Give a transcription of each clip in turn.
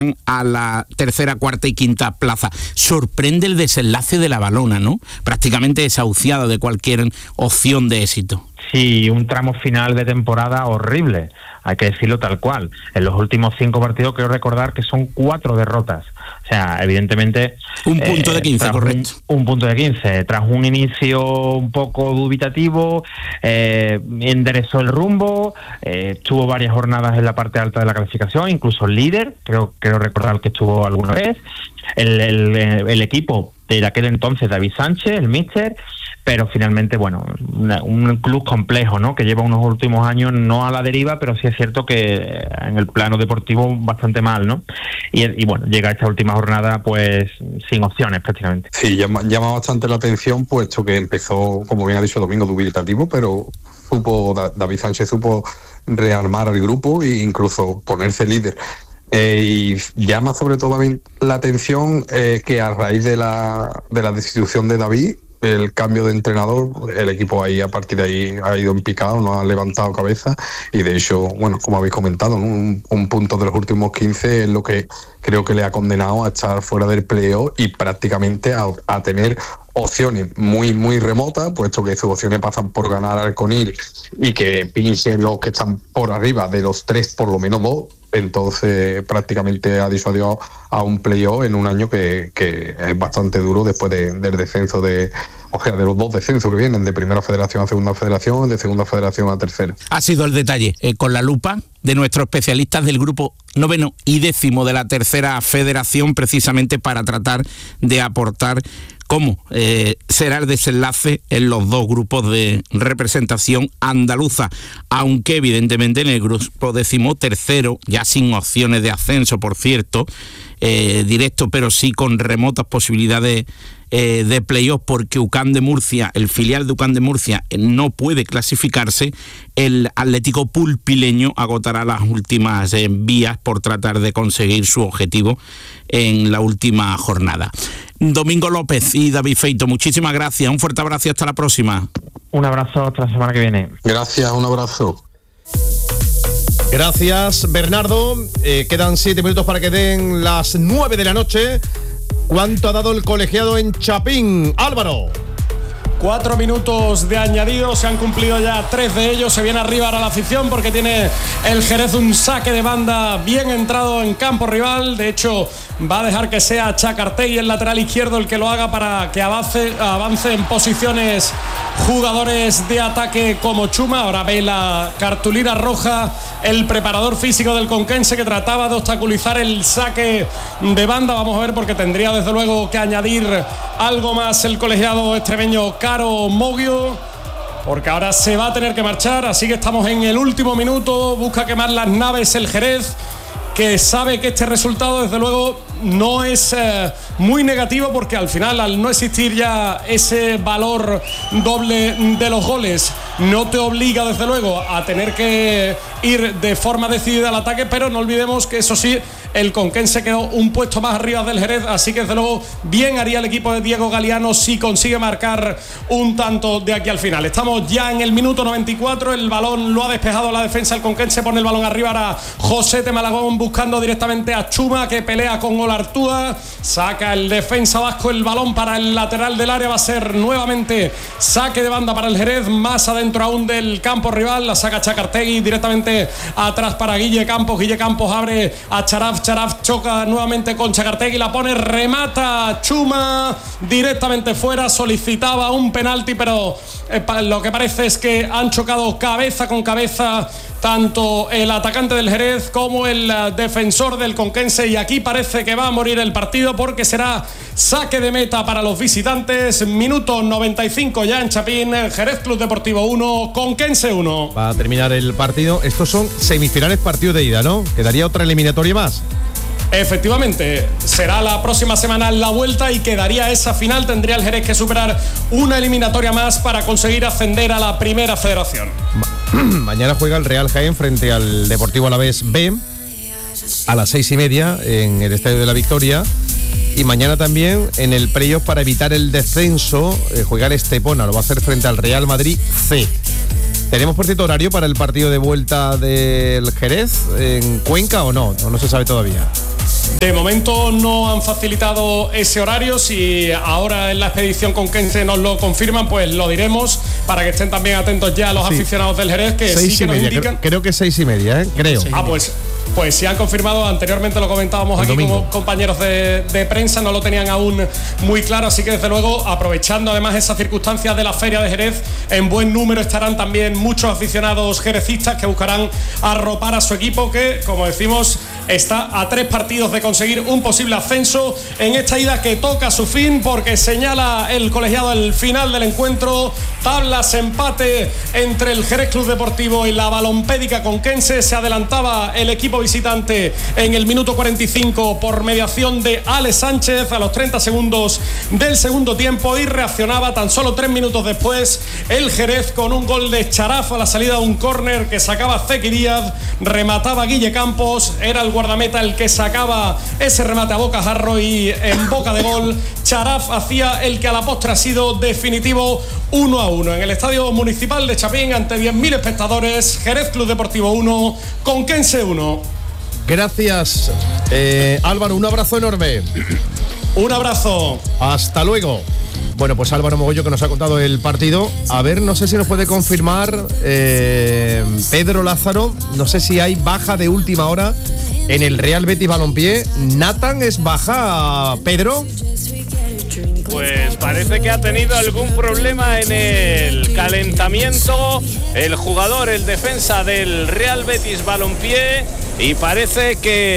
a la tercera, cuarta y quinta plaza. Sorprende el desenlace de la Valona, ¿no? Prácticamente desahuciada de cualquier opción de éxito. Sí, un tramo final de temporada horrible, hay que decirlo tal cual. En los últimos 5 partidos quiero recordar que son 4 derrotas. O sea, evidentemente... Un punto de 15, correcto. Un punto de 15. Tras un inicio un poco dubitativo, enderezó el rumbo, tuvo varias jornadas en la parte alta de la clasificación, incluso el líder, creo recordar que estuvo alguna vez. El equipo de aquel entonces, David Sánchez, el míster, pero finalmente, bueno, un club complejo, ¿no?, que lleva unos últimos años no a la deriva, pero sí es cierto que en el plano deportivo bastante mal, ¿no? Y bueno, llega esta última jornada pues sin opciones prácticamente. Sí, llama bastante la atención, puesto que empezó, como bien ha dicho Domingo, dubitativo, pero David Sánchez supo rearmar al grupo e incluso ponerse líder. Y llama sobre todo también la atención que a raíz de la destitución de David, el cambio de entrenador, el equipo ahí a partir de ahí ha ido en picado, no ha levantado cabeza, y de hecho, bueno, como habéis comentado, ¿no?, un punto de los últimos 15 es lo que creo que le ha condenado a estar fuera del playoff y prácticamente a tener opciones muy muy remotas, puesto que sus opciones pasan por ganar al Conil y que pinchen los que están por arriba de los 3, por lo menos 2. Entonces prácticamente ha dicho adiós a un playoff en un año que es bastante duro después del descenso de los 2 descensos que vienen, de primera federación a segunda federación, de segunda federación a tercera. Ha sido el detalle, con la lupa de nuestros especialistas del grupo 9º y 10º de la tercera federación, precisamente para tratar de aportar cómo será el desenlace en los 2 grupos de representación andaluza, aunque evidentemente en el grupo 13º, ya sin opciones de ascenso, por cierto, directo, pero sí con remotas posibilidades de playoff, porque UCAM de Murcia, el filial de UCAM de Murcia, no puede clasificarse. El Atlético Pulpileño agotará las últimas vías por tratar de conseguir su objetivo en la última jornada. Domingo López y David Feito, muchísimas gracias, un fuerte abrazo y hasta la próxima. Un abrazo hasta la semana que viene. Gracias, un abrazo. Gracias, Bernardo. Quedan 7 minutos para que den las 9 de la noche. ¿Cuánto ha dado el colegiado en Chapín? Álvaro. 4 minutos de añadido, se han cumplido ya 3 de ellos. Se viene arriba ahora la afición porque tiene el Jerez un saque de banda bien entrado en campo rival. De hecho, va a dejar que sea Chacartegui, el lateral izquierdo, el que lo haga para que avance en posiciones jugadores de ataque como Chuma. Ahora ve la cartulina roja el preparador físico del conquense, que trataba de obstaculizar el saque de banda. Vamos a ver, porque tendría desde luego que añadir algo más el colegiado extremeño Caro Moguio, porque ahora se va a tener que marchar. Así que estamos en el último minuto. Busca quemar las naves el Jerez, que sabe que este resultado desde luego no es muy negativo, porque al final, al no existir ya ese valor doble de los goles, no te obliga desde luego a tener que ir de forma decidida al ataque. Pero no olvidemos que eso sí, el conquense quedó un puesto más arriba del Jerez, así que desde luego bien haría el equipo de Diego Galeano si consigue marcar un tanto de aquí al final. Estamos ya en el minuto 94, el balón lo ha despejado la defensa el conquense, pone el balón arriba ahora Josete Malagón buscando directamente a Chuma, que pelea con Olartúa, saca el defensa vasco el balón para el lateral del área, va a ser nuevamente saque de banda para el Jerez, más adentro aún del campo rival, la saca Chacartegui directamente atrás para Guille Campos abre a Charaf choca nuevamente con Chacartegui, la pone, remata Chuma directamente fuera, solicitaba un penalti, pero lo que parece es que han chocado cabeza con cabeza tanto el atacante del Jerez como el defensor del conquense, y aquí parece que va a morir el partido, porque será saque de meta para los visitantes. Minuto 95 ya en Chapín, Jerez Club Deportivo 1, Conquense 1. Va a terminar el partido. Estos son semifinales, partido de ida, ¿no? Quedaría otra eliminatoria más. Efectivamente, será la próxima semana la vuelta y quedaría esa final. Tendría el Jerez que superar una eliminatoria más para conseguir ascender a la primera federación. Mañana juega el Real Jaén frente al Deportivo Alavés B a las 6:30 en el Estadio de la Victoria. Y mañana también en el playoff, para evitar el descenso, juega el Estepona, lo va a hacer frente al Real Madrid C. ¿Tenemos, por cierto, horario para el partido de vuelta del Jerez en Cuenca o no? No se sabe todavía. De momento no han facilitado ese horario. Si ahora en la expedición con Kense nos lo confirman, pues lo diremos para que estén también atentos ya los aficionados del Jerez, que sí que nos indican. Creo que 6:30, creo. Pues si han confirmado, anteriormente lo comentábamos aquí como compañeros de prensa, no lo tenían aún muy claro, así que desde luego, aprovechando además esas circunstancias de la Feria de Jerez, en buen número estarán también muchos aficionados jerecistas que buscarán arropar a su equipo, que, como decimos, está a 3 partidos de conseguir un posible ascenso en esta ida que toca su fin, porque señala el colegiado al final del encuentro, tablas empate entre el Jerez Club Deportivo y la Balompédica Conquense. Se adelantaba el equipo visitante en el minuto 45 por mediación de Alex Sánchez a los 30 segundos del segundo tiempo, y reaccionaba tan solo 3 minutos después el Jerez con un gol de Charaf a la salida de un córner que sacaba Zeki Díaz, remataba Guille Campos, era el guardameta el que sacaba ese remate a bocajarro, y en boca de gol Charaf hacía el que a la postre ha sido definitivo 1-1 en el Estadio Municipal de Chapín ante 10.000 espectadores. Jerez Club Deportivo 1, Conquense 1. Gracias, Álvaro, un abrazo enorme. Un abrazo. Hasta luego. Bueno, pues Álvaro Mogollo, que nos ha contado el partido. A ver, no sé si nos puede confirmar Pedro Lázaro, no sé si hay baja de última hora en el Real Betis Balompié. ¿Nathan es baja, Pedro? Pues parece que ha tenido algún problema en el calentamiento el jugador, el defensa del Real Betis Balompié, y parece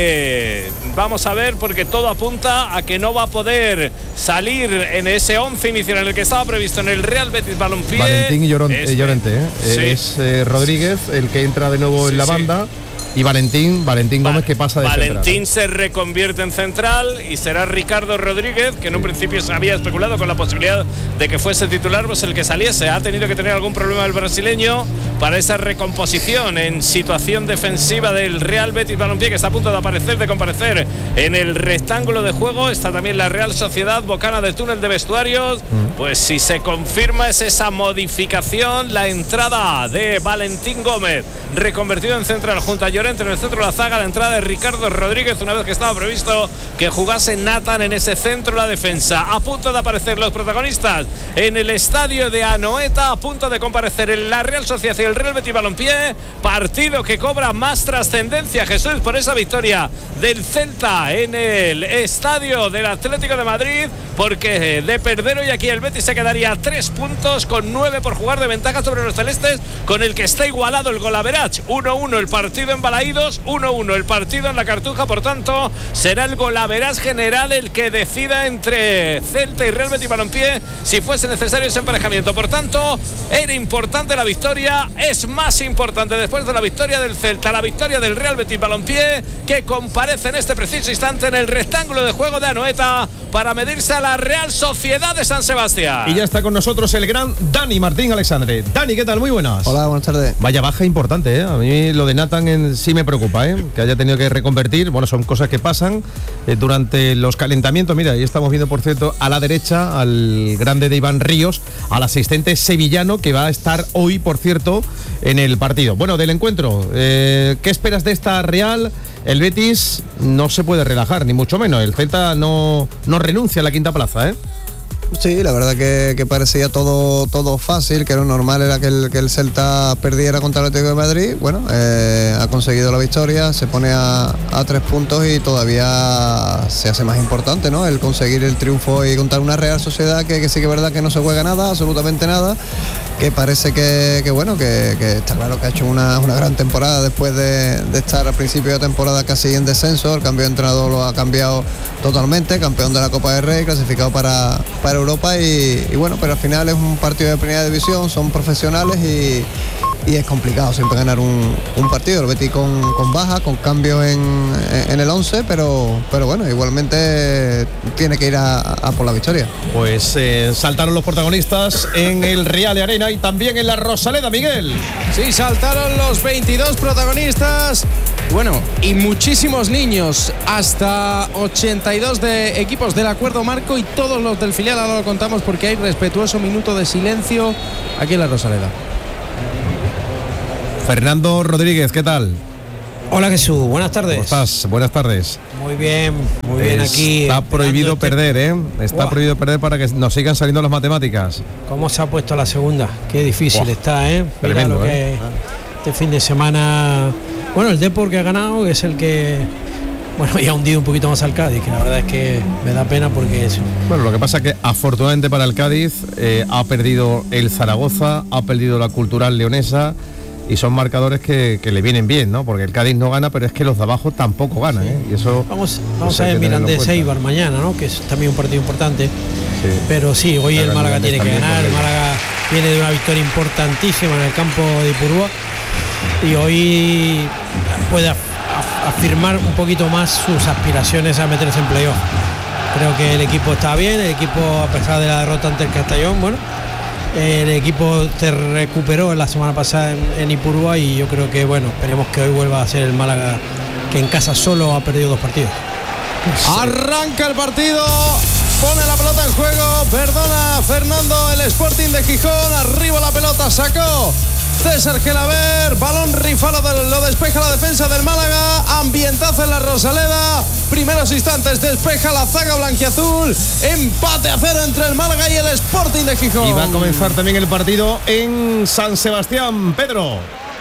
que vamos a ver, porque todo apunta a que no va a poder salir en ese 11 inicial en el que estaba previsto en el Real Betis Balompié. Valentín Llorente, sí. Es Rodríguez el que entra de nuevo en la banda. Y Valentín Gómez, que pasa de Valentín central. Se reconvierte en central y será Ricardo Rodríguez, que en un principio se había especulado con la posibilidad de que fuese titular, pues el que saliese. Ha tenido que tener algún problema el brasileño para esa recomposición en situación defensiva del Real Betis Balompié, que está a punto de comparecer en el rectángulo de juego. Está también la Real Sociedad Bocana del túnel de vestuarios. Pues si se confirma es esa modificación, la entrada de Valentín Gómez, reconvertido en central junto a Llorente en el centro de la zaga, la entrada de Ricardo Rodríguez, una vez que estaba previsto que jugase Nathan en ese centro de la defensa. A punto de aparecer los protagonistas en el estadio de Anoeta, a punto de comparecer en la Real Sociedad y el Real Betis Balompié, partido que cobra más trascendencia, Jesús, por esa victoria del Celta en el estadio del Atlético de Madrid, porque de perder hoy aquí el Betis se quedaría a 3 puntos con 9 por jugar de ventaja sobre los celestes, con el que está igualado el golaverage. 1-1 el partido en Balaídos, 1-1 el partido en la Cartuja. Por tanto, será el golaverage general el que decida entre Celta y Real Betis Balompié si fuese necesario ese emparejamiento. Por tanto, era importante la victoria, es más importante después de la victoria del Celta la victoria del Real Betis Balompié, que comparece en este preciso instante en el rectángulo de juego de Anoeta para medirse a la Real Sociedad de San Sebastián. Y ya está con nosotros el gran Dani Martín Alexandre. Dani, ¿qué tal? Muy buenas. Hola, buenas tardes. Vaya baja importante, ¿eh? A mí lo de Nathan sí me preocupa, que haya tenido que reconvertir. Bueno, son cosas que pasan durante los calentamientos. Mira, ahí estamos viendo, por cierto, a la derecha al grande de Iván Ríos, al asistente sevillano, que va a estar hoy, por cierto, en el partido. Bueno, del encuentro, ¿qué esperas de esta Real? El Betis no se puede relajar, ni mucho menos. El Celta no renuncia a la quinta plaza, ¿eh? Sí, la verdad que parecía todo fácil, que lo normal era que el Celta perdiera contra el Atlético de Madrid. Bueno, ha conseguido la victoria, se pone a 3 puntos y todavía se hace más importante, ¿no? El conseguir el triunfo y contra una Real Sociedad que sí que es verdad que no se juega nada, absolutamente nada, que parece que está claro que ha hecho una gran temporada después de estar al principio de temporada casi en descenso. El cambio de entrenador lo ha cambiado totalmente, campeón de la Copa del Rey, clasificado para Europa y bueno, pero al final es un partido de primera división, son profesionales y es complicado siempre ganar un partido. El Betis con baja, con cambios en el 11, pero bueno, igualmente tiene que ir a por la victoria. Pues saltaron los protagonistas en el Real de Arena y también en la Rosaleda, Miguel. Sí, saltaron los 22 protagonistas. Bueno, y muchísimos niños, hasta 82 de equipos del acuerdo marco, y todos los del filial. Ahora lo contamos porque hay respetuoso minuto de silencio aquí en la Rosaleda. Fernando Rodríguez, ¿qué tal? Hola Jesús, buenas tardes. ¿Cómo estás? Buenas tardes. Muy bien aquí. Está prohibido perder, ¿eh? Está prohibido perder para que nos sigan saliendo las matemáticas. ¿Cómo se ha puesto la segunda? Qué difícil está, ¿eh? Tremendo, Mira lo que este fin de semana... Bueno, el Depor que ha ganado, que es el que... Bueno, y ha hundido un poquito más al Cádiz, que la verdad es que me da pena porque eso. Bueno, lo que pasa es que afortunadamente para el Cádiz ha perdido el Zaragoza, ha perdido la Cultural Leonesa, y son marcadores que le vienen bien, ¿no? Porque el Cádiz no gana, pero es que los de abajo tampoco ganan, ¿eh? Y eso vamos a ver Mirandés Eibar mañana, ¿no? Que es también un partido importante. Sí. Pero sí, hoy el Málaga tiene que ganar. El Málaga viene de una victoria importantísima en el campo de Ipurúa y hoy puede afirmar un poquito más sus aspiraciones a meterse en playoff. Creo que el equipo está bien, el equipo, a pesar de la derrota ante el Castellón, bueno, el equipo se recuperó la semana pasada en Ipurúa y yo creo que, bueno, esperemos que hoy vuelva a ser el Málaga, que en casa solo ha perdido 2 partidos. Arranca el partido, pone la pelota en juego, perdona Fernando, el Sporting de Gijón, arriba la pelota, sacó César Gelaber, balón rifado, lo despeja la defensa del Málaga, ambientazo en la Rosaleda, primeros instantes despeja la zaga blanquiazul, empate a 0 entre el Málaga y el Sporting de Gijón. Y va a comenzar también el partido en San Sebastián, Pedro.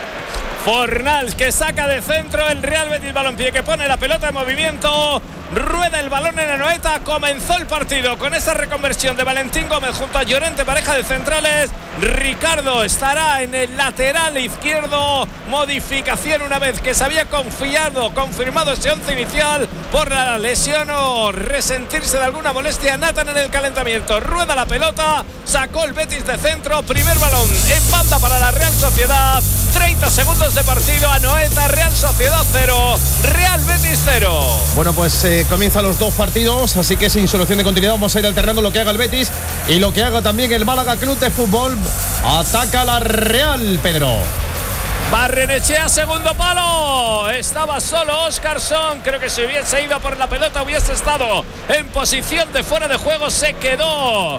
Fornals que saca de centro el Real Betis Balompié, que pone la pelota en movimiento, rueda el balón en la noeta. Comenzó el partido con esa reconversión de Valentín Gómez junto a Llorente, pareja de centrales. Ricardo estará en el lateral izquierdo, modificación una vez que se había confirmado ese 11 inicial por la lesión o resentirse de alguna molestia Nathan en el calentamiento. Rueda la pelota, sacó el Betis de centro, primer balón en banda para la Real Sociedad. 30 segundos de partido, Anoeta, Real Sociedad 0, Real Betis 0. Bueno, pues comienzan los 2 partidos, así que sin solución de continuidad vamos a ir alternando lo que haga el Betis y lo que haga también el Málaga Club de Fútbol. Ataca la Real, Pedro. Barrenechea, segundo palo. Estaba solo Óscarson. Creo que si hubiese ido por la pelota hubiese estado en posición de fuera de juego. Se quedó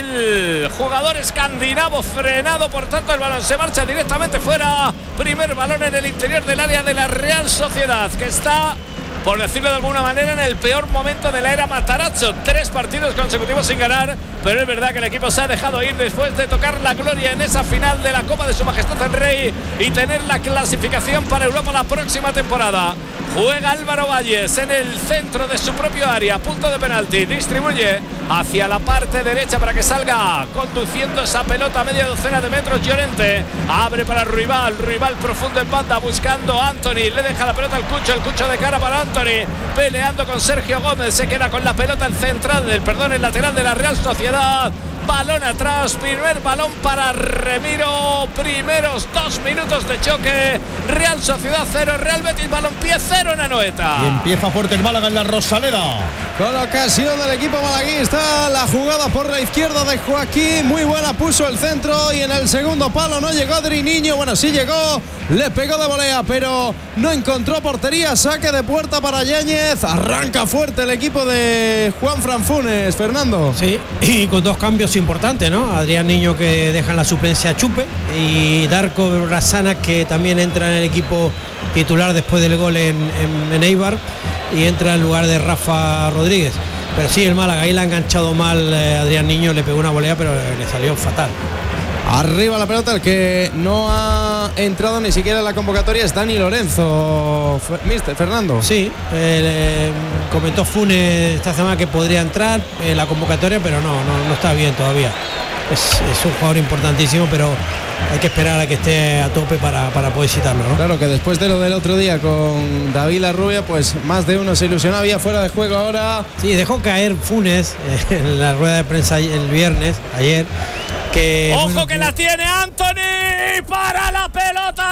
el jugador escandinavo frenado, por tanto el balón se marcha directamente fuera. Primer balón en el interior del área de la Real Sociedad, que está, por decirlo de alguna manera, en el peor momento de la era Matarazzo. 3 partidos consecutivos sin ganar, pero es verdad que el equipo se ha dejado ir después de tocar la gloria en esa final de la Copa de Su Majestad el Rey y tener la clasificación para Europa la próxima temporada. Juega Álvaro Valles en el centro de su propio área, punto de penalti, distribuye hacia la parte derecha para que salga conduciendo esa pelota a media docena de metros. Llorente abre para Ruibal profundo en banda buscando a Anthony, le deja la pelota al Cucho, el Cucho de cara para Anthony, peleando con Sergio Gómez, se queda con la pelota el lateral de la Real Sociedad. Balón atrás, primer balón para Remiro, primeros 2 minutos de choque. Real Sociedad 0, Real Betis Balompié 0 en Anoeta. Y empieza fuerte el Málaga en la Rosaleda. Con la ocasión del equipo malaguista, la jugada por la izquierda de Joaquín, muy buena, puso el centro y en el segundo palo no llegó Adri Niño, bueno, sí llegó, le pegó de volea, pero no encontró portería, saque de puerta para Yáñez, arranca fuerte el equipo de Juan Franfunes, Fernando. Sí, y con 2 cambios importantes, ¿no? Adrián Niño, que deja en la suplencia a Chupe, y Darko Razana, que también entra en el equipo titular después del gol en Eibar y entra en lugar de Rafa Rodríguez. Pero sí, el Málaga ahí la ha enganchado mal Adrián Niño, le pegó una volea pero le salió fatal. Arriba la pelota, el que no ha entrado ni siquiera en la convocatoria es Dani Lorenzo, mister Fernando. Sí, comentó Funes esta semana que podría entrar en la convocatoria, pero no está bien todavía. Es un jugador importantísimo, pero hay que esperar a que esté a tope para poder citarlo, ¿no? Claro, que después de lo del otro día con David Larrubia, pues más de uno se ilusionaba, había fuera de juego ahora. Sí, dejó caer Funes en la rueda de prensa el viernes, ayer. Ojo que la tiene Anthony para la pelota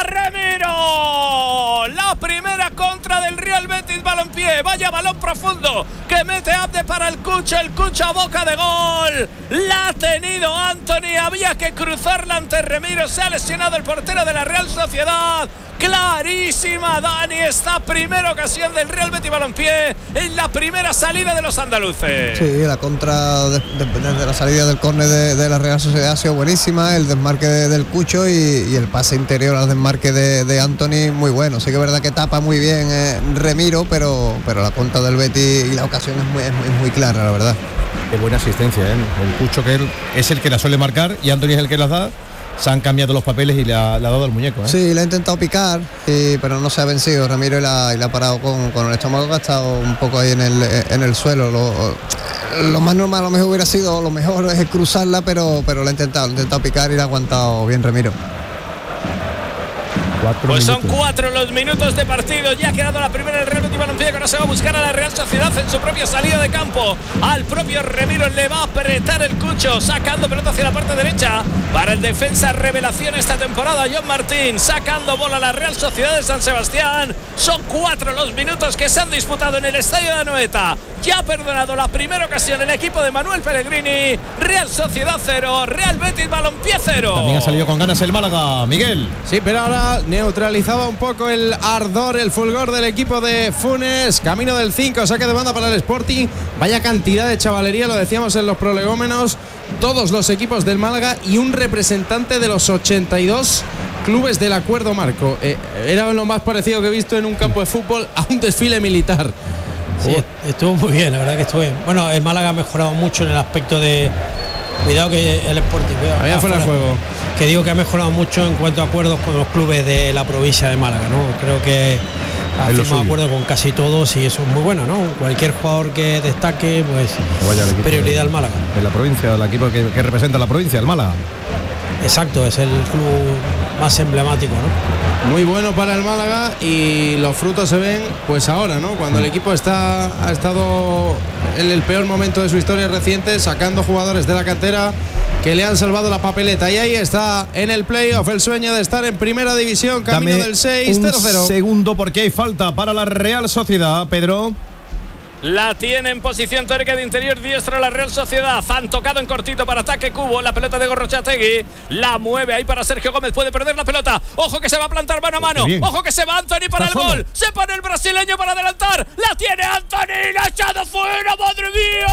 Remiro. La primera contra del Real Betis Balompié. Vaya balón profundo que mete Abde para el Cucho a boca de gol. La ha tenido Anthony. Había que cruzarla ante Remiro. Se ha lesionado el portero de la Real Sociedad. clarísima, Dani, esta primera ocasión del Real Betis Balompié en la primera salida de los andaluces. Sí, la contra desde la salida del córner de la Real Sociedad ha sido buenísima, el desmarque del Cucho y el pase interior al desmarque de Anthony muy bueno. Sí que es verdad que tapa muy bien Remiro, pero la contra del Betis y la ocasión es muy clara, la verdad. Qué buena asistencia, ¿eh? El Cucho, que él es el que la suele marcar y Anthony es el que las da. Se han cambiado los papeles y le ha dado al muñeco, ¿eh? Sí, le ha intentado picar, pero no se ha vencido Ramiro y la ha parado con el estómago, que ha estado un poco ahí en el suelo. Lo más normal, a lo mejor hubiera sido, lo mejor es cruzarla, pero lo ha intentado picar y la ha aguantado bien Ramiro. Pues son 4 los minutos de partido. Ya ha quedado la primera del Real Betis Balompié, que ahora se va a buscar a la Real Sociedad en su propia salida de campo. Al propio Remiro le va a apretar el Cucho, sacando pelota hacia la parte derecha para el defensa revelación esta temporada, John Martín, sacando bola a la Real Sociedad de San Sebastián. Son 4 los minutos que se han disputado en el estadio de Anoeta. Ya ha perdonado la primera ocasión el equipo de Manuel Pellegrini. Real Sociedad 0, Real Betis Balompié 0. También ha salido con ganas el Málaga, Miguel. Sí, pero ahora neutralizaba un poco el ardor, el fulgor del equipo de Funes. Camino del 5, saque de banda para el Sporting. Vaya cantidad de chavalería, lo decíamos en los prolegómenos. Todos los equipos del Málaga y un representante de los 82 clubes del Acuerdo Marco. Era lo más parecido que he visto en un campo de fútbol a un desfile militar. Sí, estuvo muy bien, la verdad que estuvo bien. Bueno, el Málaga ha mejorado mucho en el aspecto de... Cuidado que el Sporting... Allá fuera el juego. Que digo que ha mejorado mucho en cuanto a acuerdos con los clubes de la provincia de Málaga, ¿no? Creo que ha firmado acuerdos con casi todos y eso es muy bueno, ¿no? Cualquier jugador que destaque, pues prioridad al Málaga. En la provincia, el equipo que representa la provincia, el Málaga. Exacto, es el club más emblemático, ¿no? Muy bueno para el Málaga y los frutos se ven pues ahora, ¿no? Cuando el equipo ha estado en el peor momento de su historia reciente, sacando jugadores de la cantera que le han salvado la papeleta. Y ahí está en el playoff el sueño de estar en primera división, camino del 6-0-0. Un segundo, porque hay falta para la Real Sociedad, Pedro. La tiene en posición teórica de interior diestro la Real Sociedad. Han tocado en cortito para ataque Cubo. La pelota de Gorrochategui. La mueve ahí para Sergio Gómez. Puede perder la pelota. Ojo que se va a plantar mano a mano. Ojo que se va Anthony para el gol. Se pone el brasileño para adelantar. La tiene Anthony. La ha echado fuera. ¡Madre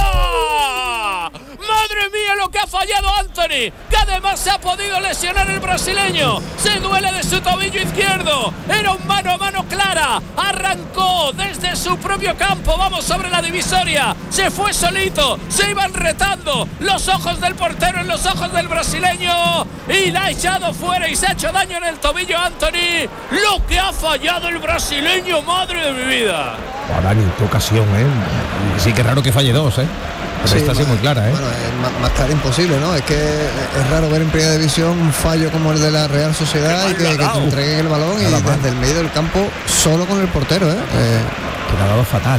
mía! ¡Madre mía lo que ha fallado Anthony! Que además se ha podido lesionar el brasileño. Se duele de su tobillo izquierdo. Era un mano a mano clara. Arrancó desde su propio campo. Vamos sobre la divisoria, se fue solito, se iban retando los ojos del portero en los ojos del brasileño y la ha echado fuera y se ha hecho daño en el tobillo Anthony. Lo que ha fallado el brasileño, madre de mi vida. Dani, qué ocasión, sí, que raro que falle dos, pero esta sí muy clara, Bueno, más clara imposible, ¿no? Es que es raro ver en primera división un fallo como el de la Real Sociedad y que te entreguen el balón y desde el medio del campo solo con el portero, Que le ha dado fatal,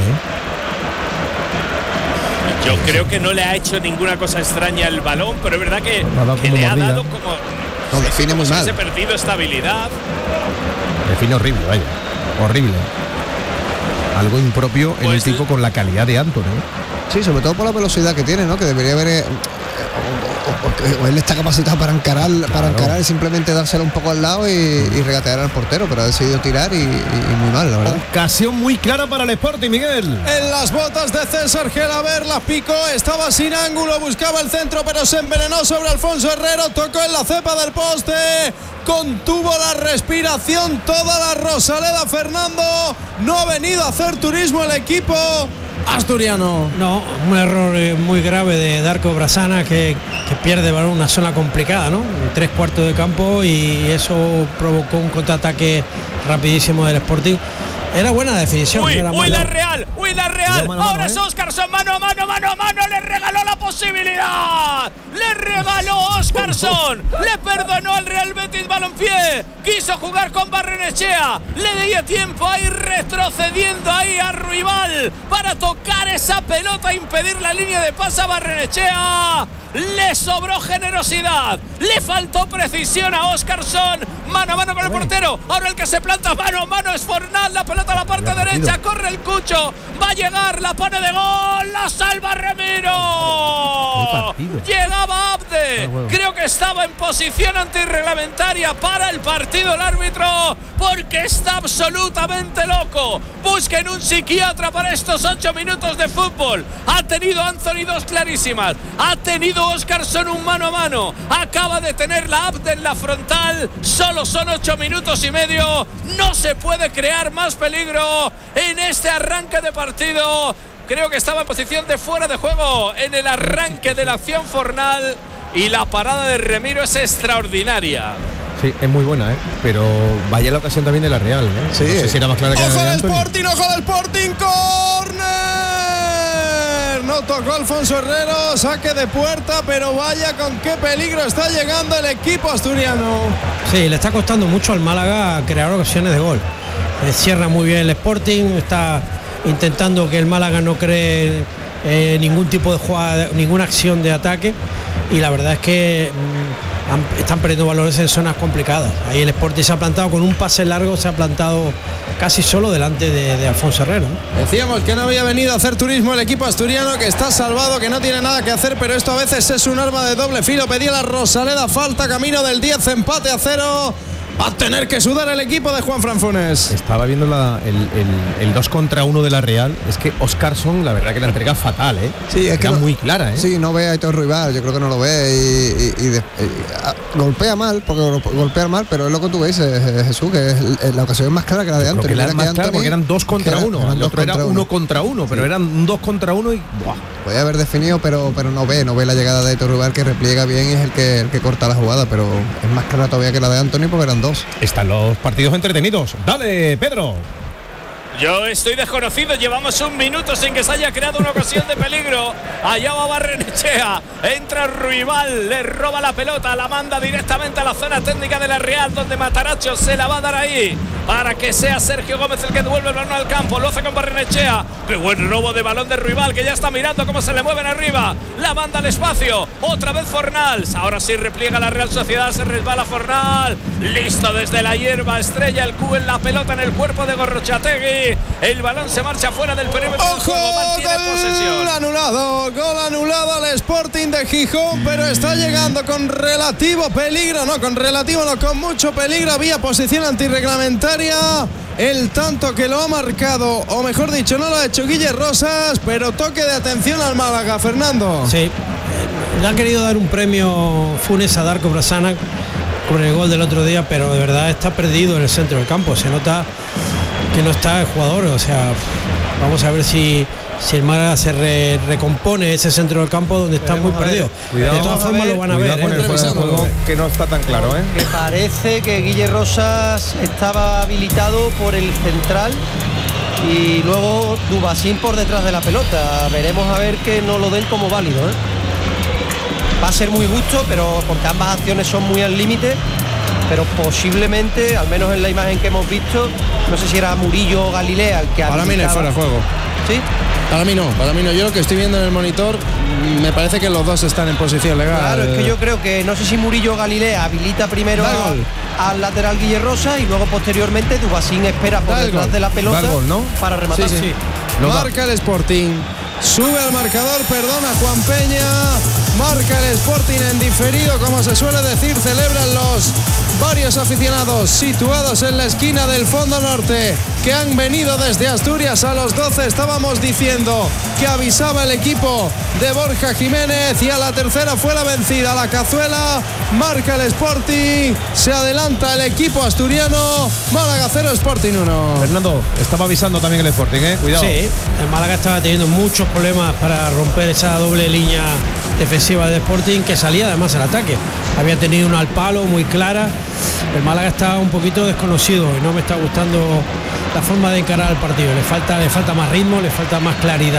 Yo creo que no le ha hecho ninguna cosa extraña el balón, pero es verdad que le ha dado como... No, define muy mal. Se ha perdido estabilidad. Define horrible, vaya. Horrible. Algo impropio en el tipo con la calidad de Anthony. Sí, sobre todo por la velocidad que tiene, ¿no? Que debería haber... O él está capacitado para encarar y simplemente dárselo un poco al lado y regatear al portero, pero ha decidido tirar y muy mal, la verdad. Ocasión muy clara para el Sporting, Miguel. En las botas de César Gelaber, la picó, estaba sin ángulo, buscaba el centro, pero se envenenó sobre Alfonso Herrero, tocó en la cepa del poste, contuvo la respiración toda la Rosaleda Fernando. No ha venido a hacer turismo el equipo asturiano. No, un error muy grave de Darko Brasana que pierde balón, una zona complicada, ¿no? 3/4 de campo y eso provocó un contraataque rapidísimo del Sporting. Era buena definición. Uy, la Real. Ahora es Óscarson, mano a mano, le regaló la posibilidad. Le regaló Óscarson. Le perdonó al Real Betis Balompié. Quiso jugar con Barrenechea. Le dio tiempo a ir retrocediendo ahí a rival para tocar esa pelota, impedir la línea de pase a Barrenechea. Le sobró generosidad, le faltó precisión a Óscarson. Mano a mano con el portero. Ahora el que se planta mano a mano es Fornal. La pelota a la parte derecha, corre el Cucho. Va a llegar, la pone de gol, la salva Remiro. Llegaba Abde. grande. Creo que estaba en posición antirreglamentaria para el partido el árbitro, porque está absolutamente loco. Busquen un psiquiatra para estos 8 minutos de fútbol. Ha tenido Anthony 2 clarísimas. Ha tenido Óscarson un mano a mano. Acaba de tener la Abde en la frontal. Solo son 8 minutos y medio. No se puede crear más peligro en este arranque de partido. Creo que estaba en posición de fuera de juego en el arranque de la acción Fornal, y la parada de Remiro es extraordinaria. Sí, es muy buena, pero vaya la ocasión también de la Real, Sí. No sé si era más clara que la de Anthony. ¡Ojo del Sporting! ¡Córner! No tocó Alfonso Herrero, saque de puerta, pero vaya con qué peligro está llegando el equipo asturiano. Sí, le está costando mucho al Málaga crear ocasiones de gol. Cierra muy bien el Sporting, está intentando que el Málaga no cree ningún tipo de jugada, ninguna acción de ataque, y la verdad es que están perdiendo valores en zonas complicadas. Ahí el Sporting se ha plantado con un pase largo, se ha plantado casi solo delante de Alfonso Herrero. Decíamos que no había venido a hacer turismo el equipo asturiano, que está salvado, que no tiene nada que hacer, pero esto a veces es un arma de doble filo. Pedía la Rosaleda falta, camino del 10, empate a 0. Va a tener que sudar el equipo de Juanfran Funes. Estaba viendo el 2 contra 1 de la Real. Es que Óscarson, la verdad que la entrega fatal, Sí, es que no, muy clara, Sí, no ve a Aitor Ruibal, yo creo que no lo ve y golpea mal, pero es lo que tú dices, Jesús, que es la ocasión más clara que la de Anthony. Porque la más clara porque eran 2 contra 1. El otro era 1 contra 1, pero eran 2 contra 1 y ¡buah! Puede haber definido, pero no ve la llegada de Aitor Ruibal, que repliega bien y es el que corta la jugada, pero es más clara todavía que la de Anthony porque eran 2. Están los partidos entretenidos. Dale, Pedro. Yo estoy desconocido, llevamos 1 minuto sin que se haya creado una ocasión de peligro. Allá va Barrenechea, entra Ruibal, le roba la pelota, la manda directamente a la zona técnica de la Real, donde Mataracho se la va a dar ahí para que sea Sergio Gómez el que devuelve el balón al campo. Lo hace con Barrenechea. Qué buen robo de balón de Ruibal, que ya está mirando cómo se le mueven arriba. La manda al espacio, otra vez Fornals. Ahora sí repliega la Real Sociedad, se resbala Fornal. Listo desde la hierba, estrella el Q en la pelota en el cuerpo de Gorrochategui. El balón se marcha fuera del perímetro. ¡Ojo! Gol anulado al Sporting de Gijón, pero está llegando con con mucho peligro. Había posición antirreglamentaria. El tanto que lo ha marcado, o mejor dicho, no lo ha hecho Guille Rosas, pero toque de atención al Málaga, Fernando. Sí, le ha querido dar un premio Funes a Darko Brasana con el gol del otro día, pero de verdad está perdido en el centro del campo. Se nota que no está el jugador, o sea, vamos a ver si el Málaga se recompone ese centro del campo donde está muy perdido. De todas formas lo van a ver. Con el fuera de juego, que no está tan claro, Que parece que Guille Rosas estaba habilitado por el central y luego Dubasín por detrás de la pelota. Veremos a ver que no lo den como válido, Va a ser muy justo, pero porque ambas acciones son muy al límite. Pero posiblemente, al menos en la imagen que hemos visto, no sé si era Murillo o Galilea el que para mí no es fuera de juego. ¿Sí? Para mí no. Yo lo que estoy viendo en el monitor, me parece que los dos están en posición legal. Claro, es que yo creo que no sé si Murillo o Galilea habilita primero al lateral Guille Rosa y luego posteriormente Dubasín espera por detrás de la pelota para rematar. Sí. Marca el Sporting. Sube al marcador, perdona Juan Peña. Marca el Sporting en diferido, como se suele decir. Celebran los varios aficionados situados en la esquina del fondo norte que han venido desde Asturias a los 12. Estábamos diciendo que avisaba el equipo de Borja Jiménez y a la tercera fue la vencida. La cazuela, marca el Sporting, se adelanta el equipo asturiano. Málaga 0, Sporting 1. Fernando, estaba avisando también el Sporting, cuidado. Sí, el Málaga estaba teniendo muchos problemas para romper esa doble línea defensiva del Sporting, que salía además al ataque. Había tenido una al palo muy clara. El Málaga está un poquito desconocido y no me está gustando la forma de encarar el partido. Le falta más ritmo, le falta más claridad,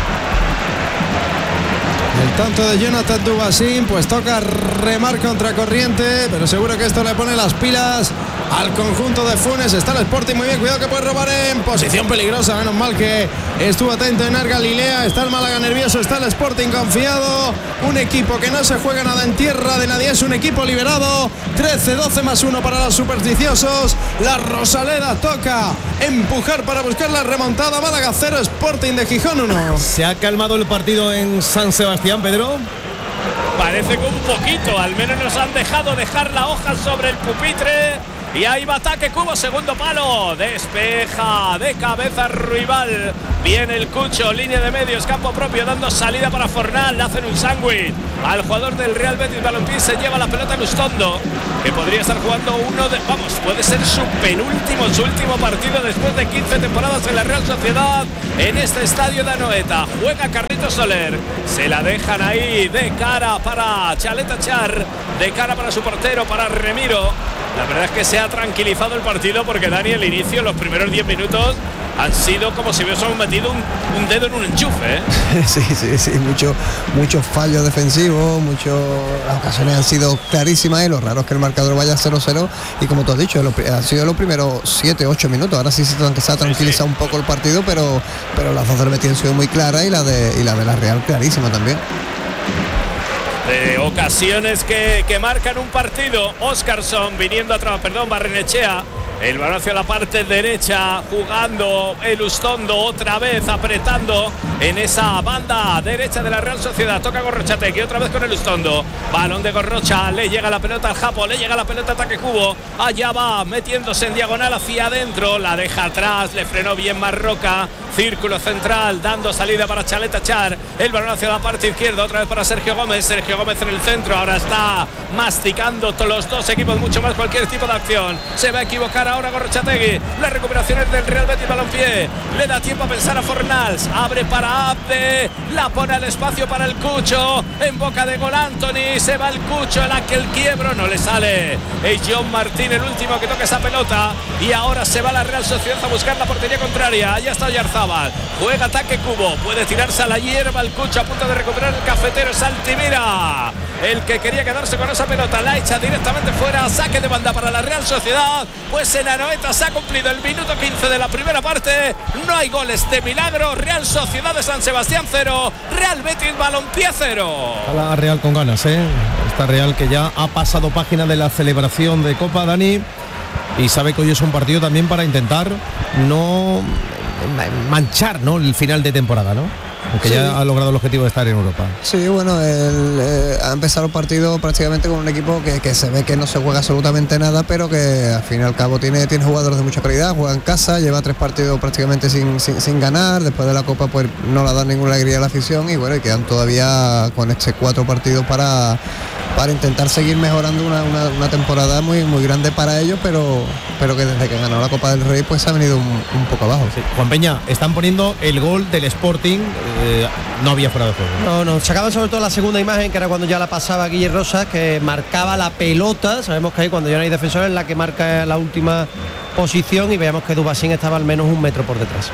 El tanto de Jonathan Dubasín, pues toca remar contra corriente, pero seguro que esto le pone las pilas al conjunto de Funes. Está el Sporting muy bien, cuidado que puede robar en posición peligrosa, menos mal que estuvo atento en Galilea. Está el Málaga nervioso, está el Sporting confiado, un equipo que no se juega nada en tierra de nadie, es un equipo liberado. 13-12 más 1 para los supersticiosos. La Rosaleda toca empujar para buscar la remontada. Málaga 0, Sporting de Gijón 1. ¿Se ha calmado el partido en San Sebastián, Pedro? Parece que un poquito, al menos nos han dejado dejar la hoja sobre el pupitre. Y ahí va ataque Cubo, segundo palo. Despeja de cabeza Ruibal. Viene el Cucho, línea de medios, campo propio, dando salida para Fornal. Le hacen un sándwich al jugador del Real Betis Balompié. Se lleva la pelota Lustondo, que podría estar jugando puede ser su último partido después de 15 temporadas en la Real Sociedad en este estadio de Anoeta. Juega Carlitos Soler. Se la dejan ahí de cara para Chaleta Char, de cara para su portero, para Remiro. La verdad es que se ha tranquilizado el partido porque Dani, el inicio, los primeros 10 minutos han sido como si hubiésemos metido un dedo en un enchufe, ¿eh? Sí, muchos fallos defensivos, las ocasiones han sido clarísimas y lo raro es que el marcador vaya 0-0 y como tú has dicho, ha sido los primeros 7-8 minutos, ahora sí se ha tranquilizado un poco el partido, pero las dos del Betis han sido muy claras y la de la Real clarísima también. Ocasiones que marcan un partido. Óscarson viniendo atrás, Barrenechea. El balón hacia la parte derecha, jugando el Ustondo otra vez, apretando en esa banda derecha de la Real Sociedad. Toca Gorrochategui otra vez con el Ustondo. Balón de Gorrocha, le llega la pelota al Japo, le llega la pelota ataque Cubo. Allá va, metiéndose en diagonal hacia adentro. La deja atrás, le frenó bien Marroca. Círculo central, dando salida para Chaleta Char. El balón hacia la parte izquierda, otra vez para Sergio Gómez. Sergio Gómez en el centro, ahora está masticando todos los dos equipos mucho más cualquier tipo de acción. Se va a equivocar ahora Gorrochategui. La recuperación es del Real Betis Balompié. Le da tiempo a pensar a Fornals. Abre para Abde. La pone al espacio para el Cucho. En boca de gol Anthony. Se va el Cucho. El quiebro no le sale. Es John Martín el último que toca esa pelota. Y ahora se va la Real Sociedad a buscar la portería contraria. Allá está Oyarzabal. Juega ataque Cubo. Puede tirarse a la hierba el Cucho a punto de recuperar el cafetero. Es Altimira el que quería quedarse con esa pelota. La echa directamente fuera. Saque de banda para la Real Sociedad. Pues en Anoeta se ha cumplido el minuto 15 de la primera parte. No hay goles de milagro. Real Sociedad de San Sebastián 0, Real Betis Balompié 0. La Real con ganas, ¿eh? Esta Real que ya ha pasado página de la celebración de Copa, Dani, y sabe que hoy es un partido también para intentar no manchar, ¿no?, el final de temporada, ¿no? Aunque sí, ya ha logrado el objetivo de estar en Europa. Sí, bueno, ha empezado el partido prácticamente con un equipo que se ve que no se juega absolutamente nada, pero que al fin y al cabo tiene jugadores de mucha calidad, juega en casa, lleva 3 partidos prácticamente sin ganar, después de la Copa pues no le ha dado ninguna alegría a la afición y bueno, y quedan todavía con 4 partidos para intentar seguir mejorando una temporada muy grande para ellos, pero que desde que ganó la Copa del Rey pues se ha venido un poco abajo. Sí. Juan Peña, están poniendo el gol del Sporting, no había fuera de juego. No, sacaban sobre todo la segunda imagen, que era cuando ya la pasaba Guille Rosas, que marcaba la pelota. Sabemos que ahí cuando ya no hay defensores es la que marca la última posición y veamos que Dubasín estaba al menos 1 metro por detrás.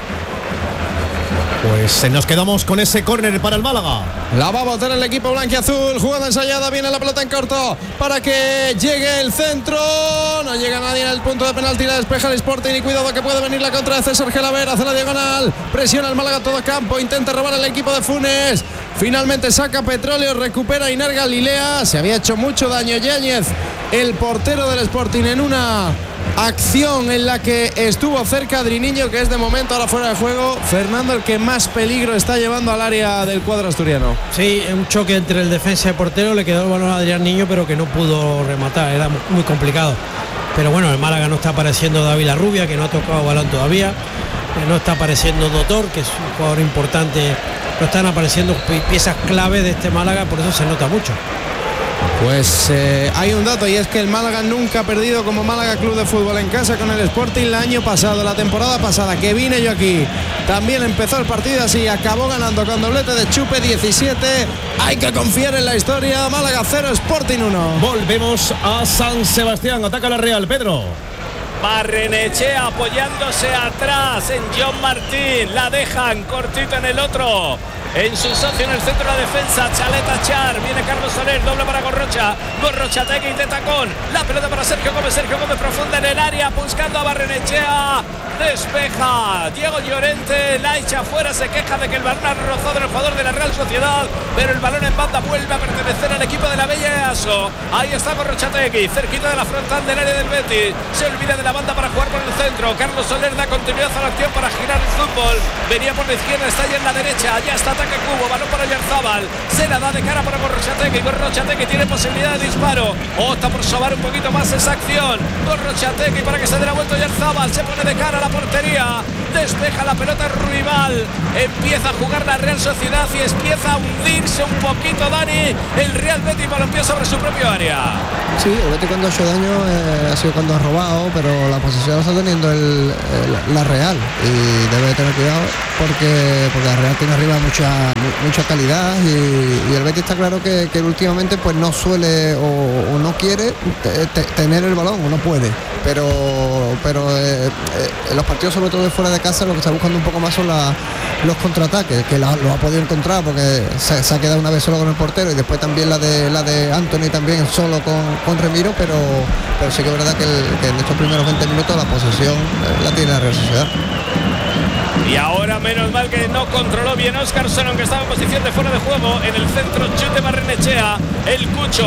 Pues nos quedamos con ese córner para el Málaga. La va a botar el equipo blanquiazul. Jugada ensayada, viene la pelota en corto para que llegue el centro. No llega nadie en el punto de penalti. La despeja el Sporting y cuidado que puede venir la contra de César Gelaber. Hace la diagonal. Presiona el Málaga todo campo. Intenta robar el equipo de Funes. Finalmente saca Petróleo. Recupera Inar Galilea. Se había hecho mucho daño Yáñez, el portero del Sporting, en una acción en la que estuvo cerca Adriniño, que es de momento ahora fuera de juego. Fernando, el que más peligro está llevando al área del cuadro asturiano. Sí, un choque entre el defensa y el portero, le quedó el balón a Adrián Niño, pero que no pudo rematar, era muy complicado. Pero bueno, el Málaga no está apareciendo David Larrubia, que no ha tocado balón todavía, no está apareciendo Dotor, que es un jugador importante, no están apareciendo piezas clave de este Málaga, por eso se nota mucho. Pues hay un dato, y es que el Málaga nunca ha perdido como Málaga Club de Fútbol en casa con el Sporting el año pasado. La temporada pasada que vine yo aquí también empezó el partido así, acabó ganando con doblete de Chupe 17. Hay que confiar en la historia. Málaga 0, Sporting 1. Volvemos a San Sebastián, ataca la Real, Pedro. Barrenechea apoyándose atrás en John Martín, la dejan cortito en el otro, en su socio en el centro de la defensa, Chaleta Char. Viene Carlos Soler, doble para Gorrochategui de tacón, la pelota para Sergio Gómez profunda en el área, buscando a Barrenechea, despeja Diego Llorente, la echa fuera, se queja de que el balón ha rozado en el jugador de la Real Sociedad, pero el balón en banda vuelve a pertenecer al equipo de la Bella Easo. Ahí está Gorrochategui, cerquita de la frontal del área del Betis, se olvida de la la banda para jugar por el centro. Carlos Soler da continuidad a la acción para girar el fútbol. Venía por la izquierda, está ahí en la derecha. Ya está ataque Cubo, balón para Oyarzábal. Se la da de cara para Gorrochategui. Gorrochategui tiene posibilidad de disparo. Opta por sobar un poquito más esa acción. Gorrochategui para que se dé la vuelta Oyarzábal. Se pone de cara a la portería. Despeja la pelota Ruibal. Empieza a jugar la Real Sociedad y empieza a hundirse un poquito, Dani, el Real Betis Balompié sobre su propio área. Sí, el Betis cuando ha hecho daño ha sido cuando ha robado, pero la posesión la está teniendo la Real y debe tener cuidado porque la Real tiene arriba mucha calidad y el Betis está claro que últimamente pues no suele o no quiere tener el balón o no puede, pero en los partidos sobre todo de fuera de casa lo que está buscando un poco más son los contraataques, que lo ha podido encontrar porque se ha quedado una vez solo con el portero y después también la de Anthony también solo con Remiro, pero sí que es verdad que en estos primeros 20 minutos la posesión la tiene la Real Sociedad. Y ahora menos mal que no controló bien Óscarson, aunque estaba en posición de fuera de juego. En el centro chute Barrenechea. El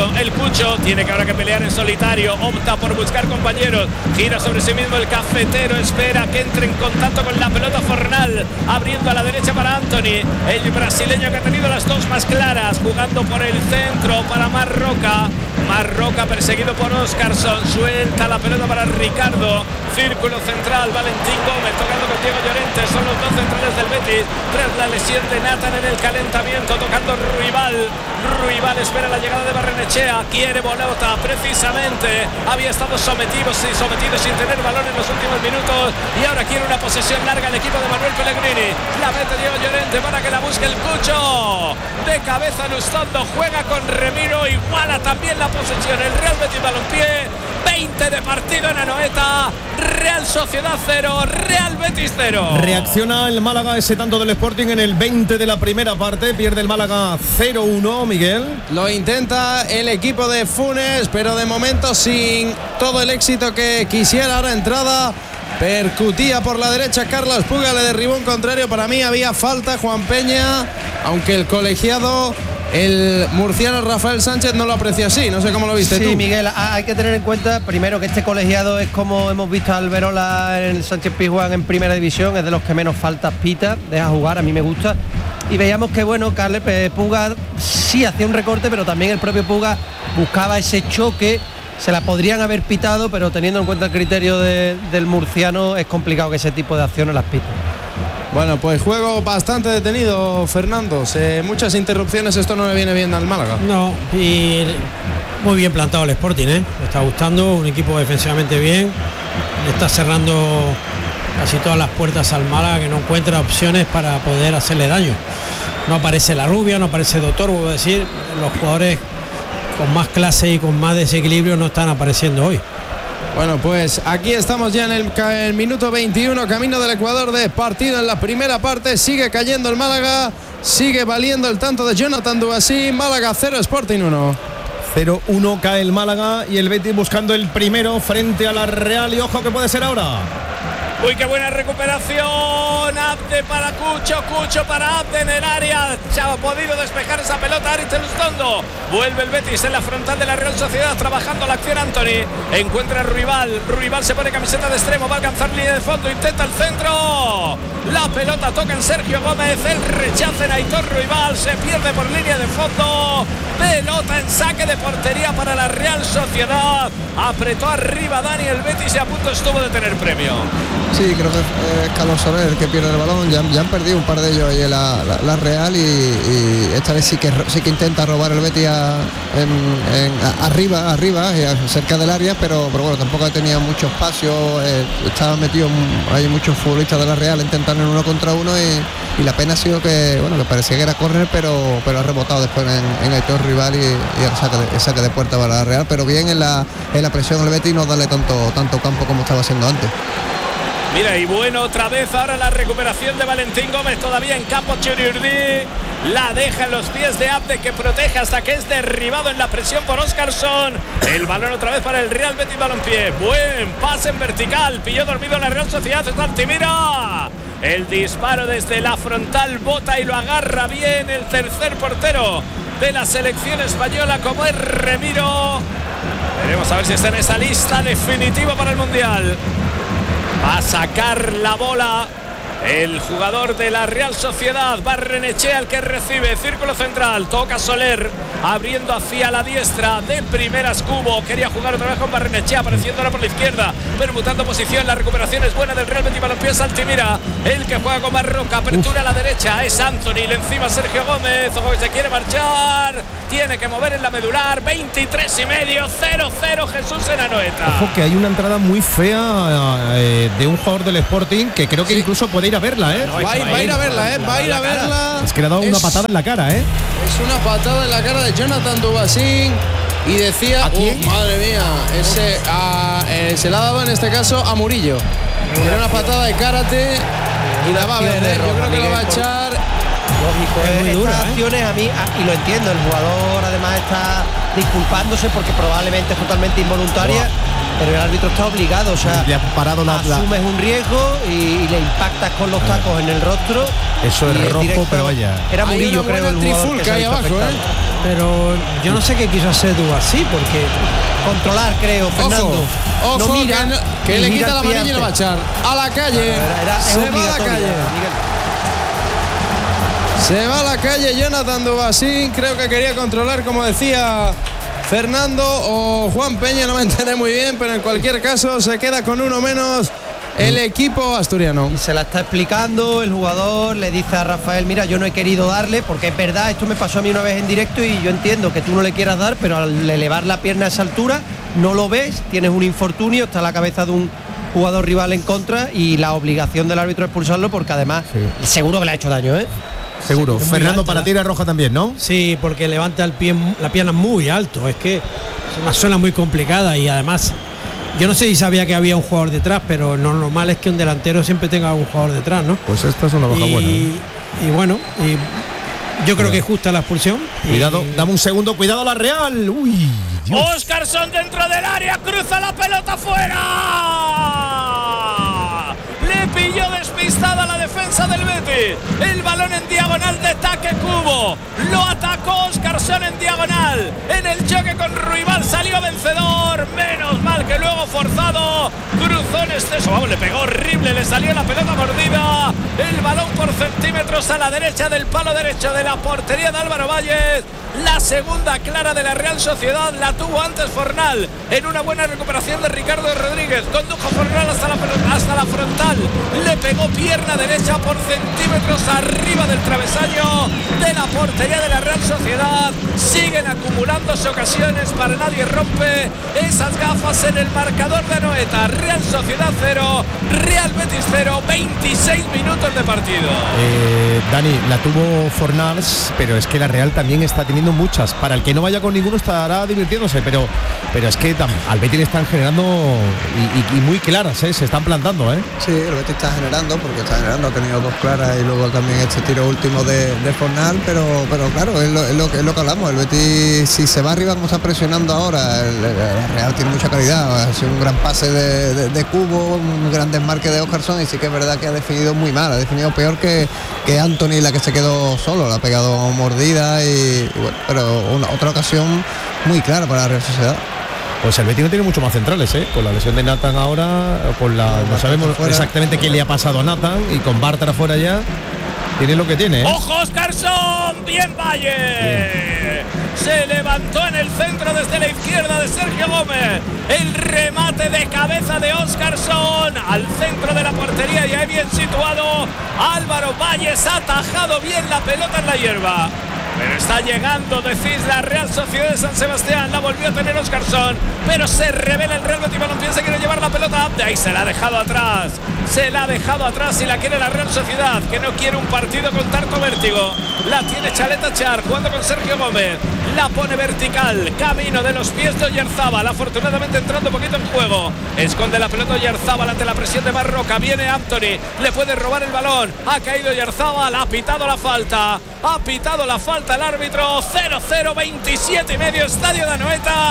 Cucho tiene que ahora que pelear en solitario. Opta por buscar compañeros. Gira sobre sí mismo el cafetero. Espera que entre en contacto con la pelota Fornal. Abriendo a la derecha para Anthony. El brasileño que ha tenido las dos más claras. Jugando por el centro para Marroca. Marroca perseguido por Óscarson. Suelta la pelota para Ricardo. Círculo central. Valentín Gómez tocando con Diego Llorente. Son los dos centrales del Betis. Tras la lesión de Nathan en el calentamiento. Tocando Ruibal. Ruibal espera la llegada de Barrenechea. Quiere Bolota. Precisamente había estado sometido sin tener balón en los últimos minutos. Y ahora quiere una posesión larga el equipo de Manuel Pellegrini. La mete Diego Llorente para que la busque el Cucho. De cabeza Lustondo. Juega con Remiro. Iguala también la posesión. El Real Betis Balompié. 20 de partido en Anoeta. Real Sociedad 0, Real Betis 0. Reacciona el Málaga ese tanto del Sporting en el 20 de la primera parte. Pierde el Málaga 0-1, Miguel. Lo intenta el equipo de Funes, pero de momento sin todo el éxito que quisiera. Ahora entrada. Percutía por la derecha Carlos Puga, le derribó un contrario. Para mí había falta Juan Peña, aunque el colegiado, el murciano Rafael Sánchez, no lo aprecia así. No sé cómo lo viste tú. Sí, Miguel, hay que tener en cuenta primero que este colegiado es como hemos visto a Alberola en el Sánchez Pizjuán en primera división, es de los que menos faltas pita, deja jugar, a mí me gusta. Y veíamos que bueno, Carles Puga sí hacía un recorte, pero también el propio Puga buscaba ese choque. Se la podrían haber pitado, pero teniendo en cuenta el criterio del murciano es complicado que ese tipo de acciones las piten. Bueno, pues juego bastante detenido, Fernando. Muchas interrupciones, esto no le viene bien al Málaga. No, y muy bien plantado el Sporting, ¿eh? Me está gustando, un equipo defensivamente bien. Le está cerrando casi todas las puertas al Málaga, que no encuentra opciones para poder hacerle daño. No aparece La Rubia, no aparece Doctor, voy a decir, los jugadores con más clase y con más desequilibrio no están apareciendo hoy. Bueno, pues aquí estamos ya en el minuto 21, camino del Ecuador de partido en la primera parte. Sigue cayendo el Málaga, sigue valiendo el tanto de Jonathan Duasí. Málaga 0, Sporting 1. 0-1 cae el Málaga y el Betis buscando el primero frente a la Real. Y ojo que puede ser ahora. Uy, qué buena recuperación. Abde para Cucho, Cucho para Abde en el área. Se ha podido despejar esa pelota Aritz Lustondo. Vuelve el Betis en la frontal de la Real Sociedad, trabajando la acción Anthony. Encuentra a Ruibal. Ruibal se pone camiseta de extremo, va a alcanzar línea de fondo, intenta el centro. La pelota toca en Sergio Gómez. El rechazo en Aitor Ruibal. Se pierde por línea de fondo. Pelota en saque de portería para la Real Sociedad. Apretó arriba Dani el Betis y a punto estuvo de tener premio. Sí, creo que es Carlos Soler el que pierde el balón. Ya han perdido un par de ellos ahí en la Real y esta vez sí que intenta robar el Betis arriba, cerca del área, pero bueno, tampoco tenía mucho espacio. Estaban metidos hay muchos futbolistas de la Real intentando en 1 contra 1 y la pena ha sido que parecía que era córner, pero ha rebotado después en Aitor Rival y el saque de puerta para la Real, pero bien en la presión del Betis, no darle tanto campo como estaba haciendo antes. Mira, y bueno, otra vez ahora la recuperación de Valentín Gómez, todavía en campo Churiurdí. La deja en los pies de Abde, que protege hasta que es derribado en la presión por Óscarson. El balón otra vez para el Real Betis Balompié. Buen pase en vertical. Pilló dormido la Real Sociedad. Es Altimira. El disparo desde la frontal bota y lo agarra bien el tercer portero de la selección española como es Remiro. Veremos a ver si está en esa lista definitiva para el Mundial. Va a sacar la bola el jugador de la Real Sociedad, Barrenechea, el que recibe, círculo central, toca Soler, abriendo hacia la diestra, de primeras Cubo, quería jugar otra vez con Barrenechea, apareciendo ahora por la izquierda, permutando posición, la recuperación es buena del Real Betis Balompié Altimira, el que juega con Marroca, apertura a la derecha, es Anthony, le encima Sergio Gómez, ojo que se quiere marchar, tiene que mover en la medular, 23,5, 0-0 Jesús en Anoeta. Ojo que hay una entrada muy fea de un jugador del Sporting que creo que incluso puede ir a verla, ¿eh? Va a ir a verla, ¿eh? Va a ir a verla. Es que le ha dado una patada en la cara, ¿eh? Es una patada en la cara de Jonathan Dubasín. Y decía, madre mía, se la ha dado en este caso a Murillo. Era una patada de karate y la va a ver, ¿eh? Yo creo que la va a echar. Lógico, estas acciones a mí, y lo entiendo, el jugador además está disculpándose porque probablemente es totalmente involuntaria. Pero el árbitro está obligado, o sea, le ha parado asumes un riesgo y le impactas con los tacos en el rostro. Eso es rojo, directo, pero vaya. Era Murillo, creo, el jugador que ahí abajo, Pero yo no sé qué quiso hacer así, porque controlar, creo, Fernando. Ojo, no mira, que le quita la manilla y le va a echar a la calle. Se va a la calle. Se va a la calle Jonathan Dubasín. Creo que quería controlar, como decía Fernando o Juan Peña, no me enteré muy bien, pero en cualquier caso se queda con uno menos el equipo asturiano. Y se la está explicando el jugador, le dice a Rafael, mira, yo no he querido darle, porque es verdad, esto me pasó a mí una vez en directo y yo entiendo que tú no le quieras dar, pero al elevar la pierna a esa altura, no lo ves, tienes un infortunio, está la cabeza de un jugador rival en contra y la obligación del árbitro es expulsarlo porque además seguro que le ha hecho daño, ¿eh? Seguro. Fernando, alta, para ti era roja también, ¿no? Sí, porque levanta el pie, la pierna muy alto. Es que es una zona muy complicada y además yo no sé si sabía que había un jugador detrás, pero lo normal es que un delantero siempre tenga un jugador detrás, ¿no? Pues esta es una baja buena. Y bueno, yo creo que es justa la expulsión. Cuidado, dame un segundo, cuidado la Real. Uy, Dios. Óscarson dentro del área, cruza la pelota fuera. Pilló despistada la defensa del Betis. El balón en diagonal de Taque Cubo. Lo atacó Óscarson en diagonal. En el choque con Ruibal salió vencedor. Menos mal que luego forzado. Cruzó en exceso. Vamos, le pegó horrible. Le salió la pelota mordida. El balón por centímetros a la derecha del palo derecho de la portería de Álvaro Valles. La segunda clara de la Real Sociedad la tuvo antes Fornal. En una buena recuperación de Ricardo Rodríguez. Condujo Fornal hasta la frontal. Le pegó pierna derecha por centímetros arriba del travesaño de la portería de la Real Sociedad. Siguen acumulándose ocasiones para nadie rompe esas gafas en el marcador de Anoeta. Real Sociedad 0, Real Betis 0, 26 minutos de partido. Dani, la tuvo Fornals, pero es que la Real también está teniendo muchas. Para el que no vaya con ninguno estará divirtiéndose, pero es que al Betis le están generando y muy claras, se están plantando, ¿eh? Sí, el Betis está generando, ha tenido dos claras y luego también este tiro último de Fornal, pero claro, es lo que hablamos. El Betis, si se va arriba como está presionando ahora, el Real tiene mucha calidad. Ha sido un gran pase de Cubo, un gran desmarque de Óscarson y sí que es verdad que ha definido muy mal, ha definido peor que Anthony, la que se quedó solo, la ha pegado mordida y bueno, pero otra ocasión muy clara para la Real Sociedad. Pues el Betis no tiene mucho más centrales, con la lesión de Nathan ahora, no sabemos exactamente qué le ha pasado a Nathan y con Bartra fuera ya, tiene lo que tiene. ¡Ojo, Óscarson! ¡Bien Valle! Se levantó en el centro desde la izquierda de Sergio Gómez. El remate de cabeza de Óscarson al centro de la portería y ahí bien situado. Álvaro Valles ha atajado bien la pelota en la hierba. Pero está llegando, decís, la Real Sociedad de San Sebastián. La volvió a tener Óscarson, pero se revela el Real Betis Balompié. Se quiere llevar la pelota. De ahí se la ha dejado atrás. Se la ha dejado atrás y la quiere la Real Sociedad, que no quiere un partido con tanto vértigo. La tiene Chaleta Char jugando con Sergio Gómez. La pone vertical, camino de los pies de Oyarzábal. Afortunadamente entrando un poquito en juego. Esconde la pelota Oyarzábal ante la presión de Marroca. Viene Anthony, le puede robar el balón. Ha caído Oyarzábal, ha pitado la falta. Ha pitado la falta el árbitro. 0-0, 27 y medio, estadio de Anoeta.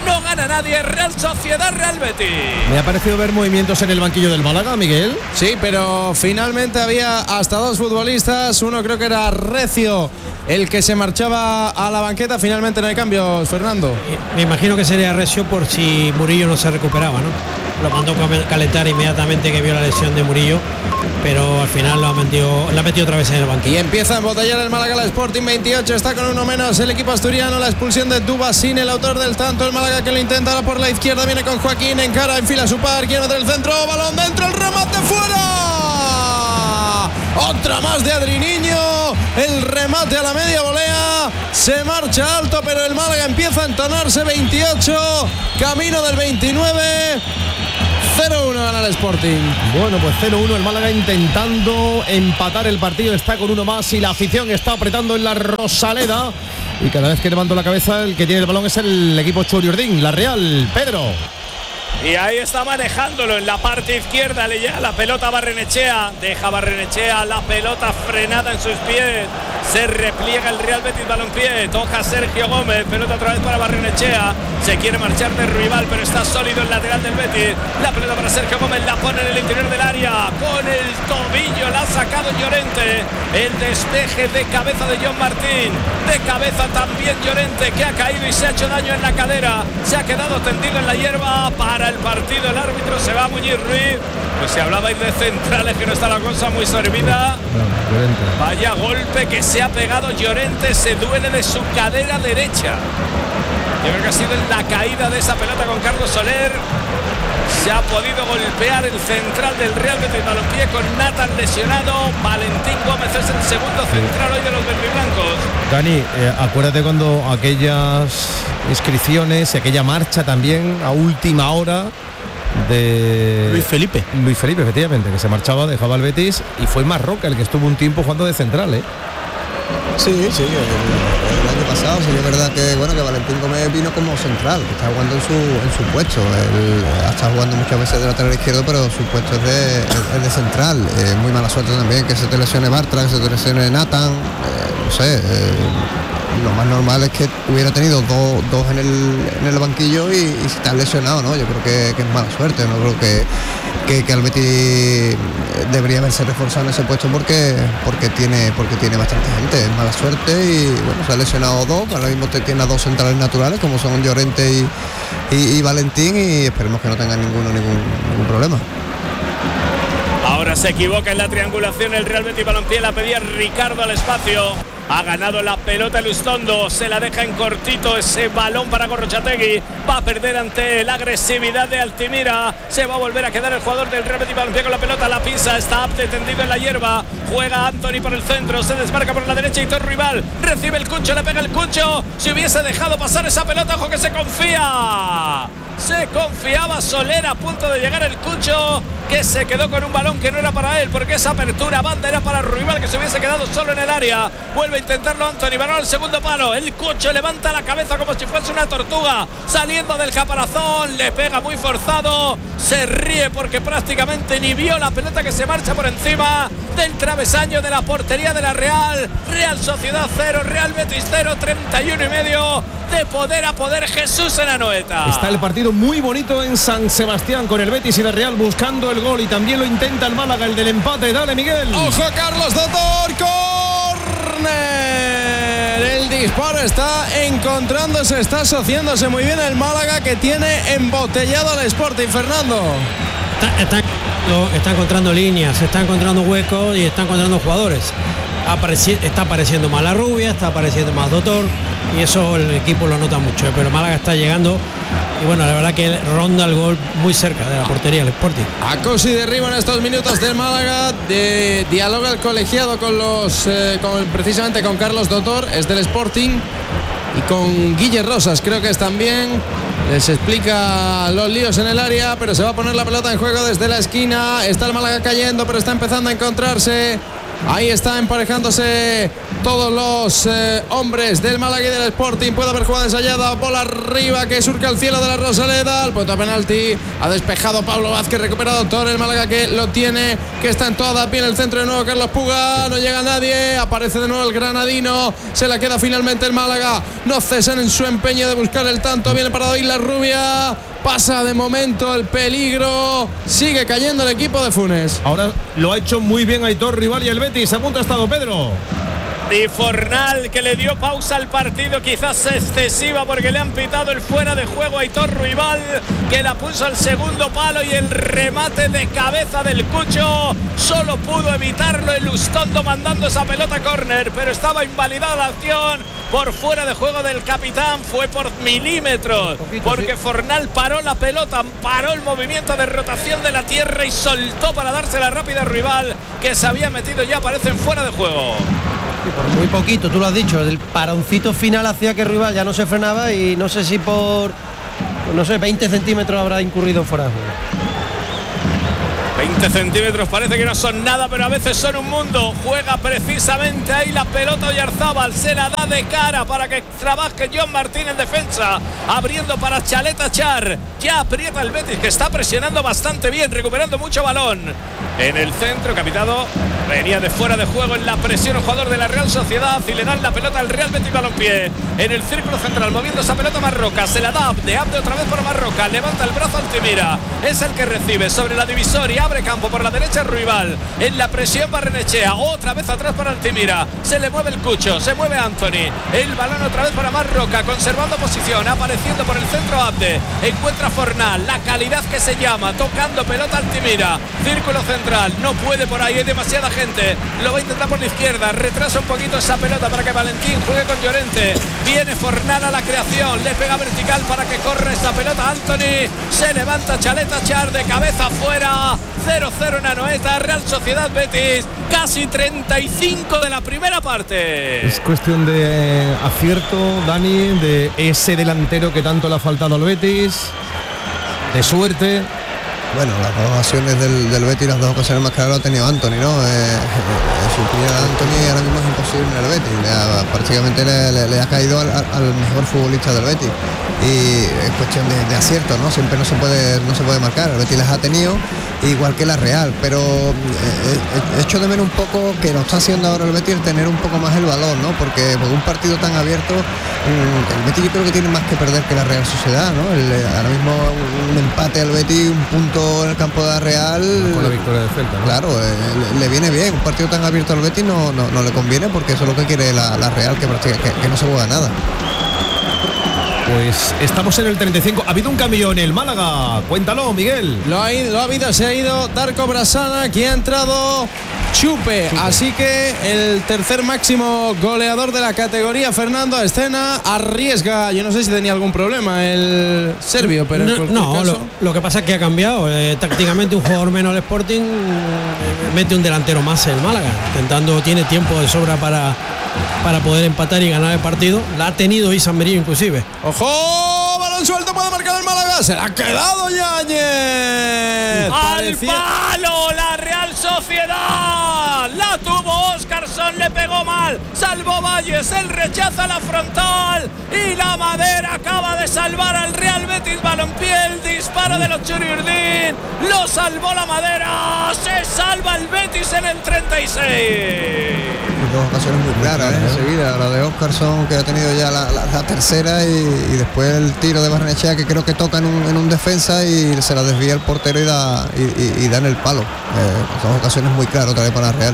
no gana nadie. Real Sociedad, Real Betis. Me ha parecido ver movimientos en el banquillo del Málaga, Miguel. Sí, pero finalmente había hasta 2 futbolistas. Uno creo que era Recio, el que se marchaba a la banqueta. Finalmente no hay cambios, Fernando. Me imagino que sería Recio por si Murillo no se recuperaba, ¿no? Lo mandó a calentar inmediatamente que vio la lesión de Murillo, pero al final la ha metido otra vez en el banquillo. Y empieza a embotellar el Málaga, la Sporting 28, está con uno menos el equipo asturiano. La expulsión de Dubasín, el autor del tanto. El Málaga que lo intenta ahora por la izquierda, viene con Joaquín, encara, enfila su par, quiere meter el centro, balón dentro, el remate fuera. Otra más de Adriño, el remate a la media volea, se marcha alto, pero el Málaga empieza a entonarse. 28, camino del 29. 0-1 gana el Sporting. Bueno, pues 0-1 el Málaga intentando empatar el partido, está con uno más y la afición está apretando en la Rosaleda y cada vez que levanta la cabeza el que tiene el balón es el equipo Churiurdín, la Real. Pedro. Y ahí está manejándolo en la parte izquierda, le llega la pelota a Barrenechea, deja Barrenechea la pelota frenada en sus pies, se repliega el Real Betis Balompié, toca Sergio Gómez, pelota otra vez para Barrenechea, se quiere marchar de rival pero está sólido el lateral del Betis, la pelota para Sergio Gómez, la pone en el interior del área, con el tobillo la ha sacado Llorente, el despeje de cabeza de John Martín, de cabeza también Llorente, que ha caído y se ha hecho daño en la cadera, se ha quedado tendido en la hierba. Para el partido el árbitro se va a Muñiz Ruiz. Pues si hablabais de centrales, que no está la cosa muy servida. Vaya golpe que se ha pegado Llorente, se duele de su cadera derecha. Yo creo que ha sido en la caída de esa pelota con Carlos Soler. Se ha podido golpear el central del Real Betis Balompié con Nathan lesionado. Valentín Gómez es el segundo central hoy de los verdiblancos. Dani, acuérdate cuando aquellas inscripciones y aquella marcha también a última hora de Luis Felipe, efectivamente, que se marchaba, dejaba el Betis y fue Marroca el que estuvo un tiempo jugando de central, ¿eh? Sí, el año pasado sí es verdad que bueno que Valentín Gómez vino como central, que está jugando en su puesto. Él está jugando muchas veces de lateral izquierdo, pero su puesto es de central. Muy mala suerte también que se te lesione Bartra, que se te lesione Nathan, no sé. Lo más normal es que hubiera tenido dos en el banquillo y si está lesionado, ¿no? Yo creo que es mala suerte, no creo que al Betis debería haberse reforzado en ese puesto porque tiene bastante gente. Es mala suerte y bueno, se ha lesionado 2, ahora mismo tiene a 2 centrales naturales como son Llorente y Valentín, y esperemos que no tengan ningún problema. Ahora se equivoca en la triangulación el Real Betis Balompié, la pedía Ricardo al espacio. Ha ganado la pelota Lustondo, se la deja en cortito ese balón para Gorrochategui. Va a perder ante la agresividad de Altimira. Se va a volver a quedar el jugador del Real Betis Balompié con la pelota. La pisa, está apte, tendido en la hierba. Juega Anthony por el centro, se desmarca por la derecha y todo rival. Recibe el Cucho, le pega el Cucho. Si hubiese dejado pasar esa pelota, ojo que se confía. Se confiaba Soler, a punto de llegar el Cucho, que se quedó con un balón que no era para él, porque esa apertura banda era para el rival, que se hubiese quedado solo en el área. Vuelve a intentarlo Anthony, balón al segundo palo. El Cucho levanta la cabeza como si fuese una tortuga saliendo del caparazón, le pega muy forzado, se ríe porque prácticamente ni vio la pelota que se marcha por encima del travesaño de la portería de la Real. Real Sociedad 0, Real Betis 0, 31,5 de poder a poder. Jesús en Anoeta. Está el partido muy bonito en San Sebastián, con el Betis y la Real buscando el gol, y también lo intenta el Málaga, el del empate. Dale, Miguel. Ojo, Carlos Dotor, córner. El disparo está encontrándose, está asociándose muy bien el Málaga, que tiene embotellado al Sporting. Fernando. Está encontrando líneas, está encontrando huecos y está encontrando jugadores. Está apareciendo más la Rubia, está apareciendo más Dotor, y eso el equipo lo nota mucho, pero Málaga está llegando y bueno, la verdad que ronda el gol muy cerca de la portería del Sporting. Acosi derriba en estos minutos del Málaga, dialoga el colegiado con precisamente con Carlos Dotor, es del Sporting, y con Guille Rosas, creo que es también. Les explica los líos en el área, pero se va a poner la pelota en juego desde la esquina. Está el Málaga cayendo, pero está empezando a encontrarse. Ahí está emparejándose todos los hombres del Málaga y del Sporting. Puede haber jugada ensayada, bola arriba que surca el cielo de la Rosaleda. Al punto de penalti ha despejado Pablo Vázquez, recuperado Torres. El Málaga que lo tiene, que está en toda pie en el centro de nuevo Carlos Puga. No llega nadie, aparece de nuevo el granadino. Se la queda finalmente el Málaga. No cesan en su empeño de buscar el tanto. Viene para David La Rubia. Pasa de momento el peligro. Sigue cayendo el equipo de Funes. Ahora lo ha hecho muy bien Aitor Rival y el Betis. A punto ha estado Pedro. Y Fornal, que le dio pausa al partido, quizás excesiva, porque le han pitado el fuera de juego a Aitor Rival, que la puso al segundo palo, y el remate de cabeza del Cucho solo pudo evitarlo el Ustondo, mandando esa pelota a córner, pero estaba invalidada la acción por fuera de juego del capitán. Fue por milímetros, porque Fornal paró la pelota, paró el movimiento de rotación de la tierra y soltó para dársela rápida a Rival, que se había metido ya, parece, en fuera de juego. Por muy poquito, tú lo has dicho, el paroncito final hacía que Rival ya no se frenaba, y no sé si por, no sé, 20 centímetros habrá incurrido fuera de juego. 20 centímetros parece que no son nada, pero a veces son un mundo. Juega precisamente ahí la pelota Oyarzábal, se la da de cara para que trabaje John Martín en defensa, abriendo para Chaleta Char. Ya aprieta el Betis, que está presionando bastante bien, recuperando mucho balón. En el centro, capitado, venía de fuera de juego en la presión un jugador de la Real Sociedad, y le dan la pelota al Real Betis Balompié. En el círculo central, moviendo esa pelota Marroca, se la da Abde otra vez por Marroca, levanta el brazo Altimira, es el que recibe sobre la divisoria, abre campo por la derecha Rival, en la presión Barrenechea, otra vez atrás para Altimira, se le mueve el Cucho, se mueve Anthony, el balón otra vez para Marroca, conservando posición, apareciendo por el centro Abde, encuentra Fornal, la calidad que se llama, tocando pelota Altimira, círculo central, no puede por ahí, hay demasiada gente, lo va a intentar por la izquierda, retrasa un poquito esa pelota para que Valentín juegue con Llorente, viene Fornal a la creación, le pega vertical para que corra esa pelota Anthony, se levanta Chaleta Char de cabeza afuera. 0-0 en Anoeta, Real Sociedad Betis, casi 35 de la primera parte. Es cuestión de acierto, Dani, de ese delantero que tanto le ha faltado al Betis, de suerte. Bueno, las dos ocasiones del Betis, las dos ocasiones más claras lo ha tenido Anthony, ¿no? Suplir a Anthony ahora mismo es imposible en el Betis. Prácticamente le ha caído al mejor futbolista del Betis. Y es cuestión de acierto, ¿no? Siempre no se puede marcar. El Betis las ha tenido, igual que la Real, pero echo de menos un poco, que lo está haciendo ahora el Betis, tener un poco más el valor, ¿no? Porque por un partido tan abierto, el Betis yo creo que tiene más que perder que la Real Sociedad, ¿no? Ahora mismo un empate al Betis, un punto en el campo de la Real, con la victoria de Celta, ¿no? Claro, le viene bien. Un partido tan abierto al Betis no le conviene, porque eso es lo que quiere la Real, que no se juega nada. Pues estamos en el 35. Ha habido un cambio en el Málaga. Cuéntalo, Miguel. Lo ha habido, se ha ido Darko Brasana, aquí ha entrado Chupe. Así que el tercer máximo goleador de la categoría, Fernando Escena, arriesga. Yo no sé si tenía algún problema el serbio, pero no, lo que pasa es que ha cambiado. Tácticamente un jugador menos el Sporting mete un delantero más el Málaga, tiene tiempo de sobra para poder empatar y ganar el partido. La ha tenido Isan Merino inclusive. ¡Ojo! Balón suelto, puede marcar el Málaga. Se la ha quedado Yáñez. ¡Al palo la Real Sociedad! La tuvo Óscarson, le pegó mal. Salvó Valles, él rechaza la frontal. Y la Madera acaba de salvar al Real Betis Balompié. El disparo de los Churiurdín lo salvó la Madera. Se salva el Betis en el 36. Dos ocasiones muy claras enseguida, la de Óscarson, que ha tenido ya la tercera, y después el tiro de Barrenechea, que creo que toca en un defensa y se la desvía el portero y da en el palo. Son ocasiones muy claras otra vez para la Real.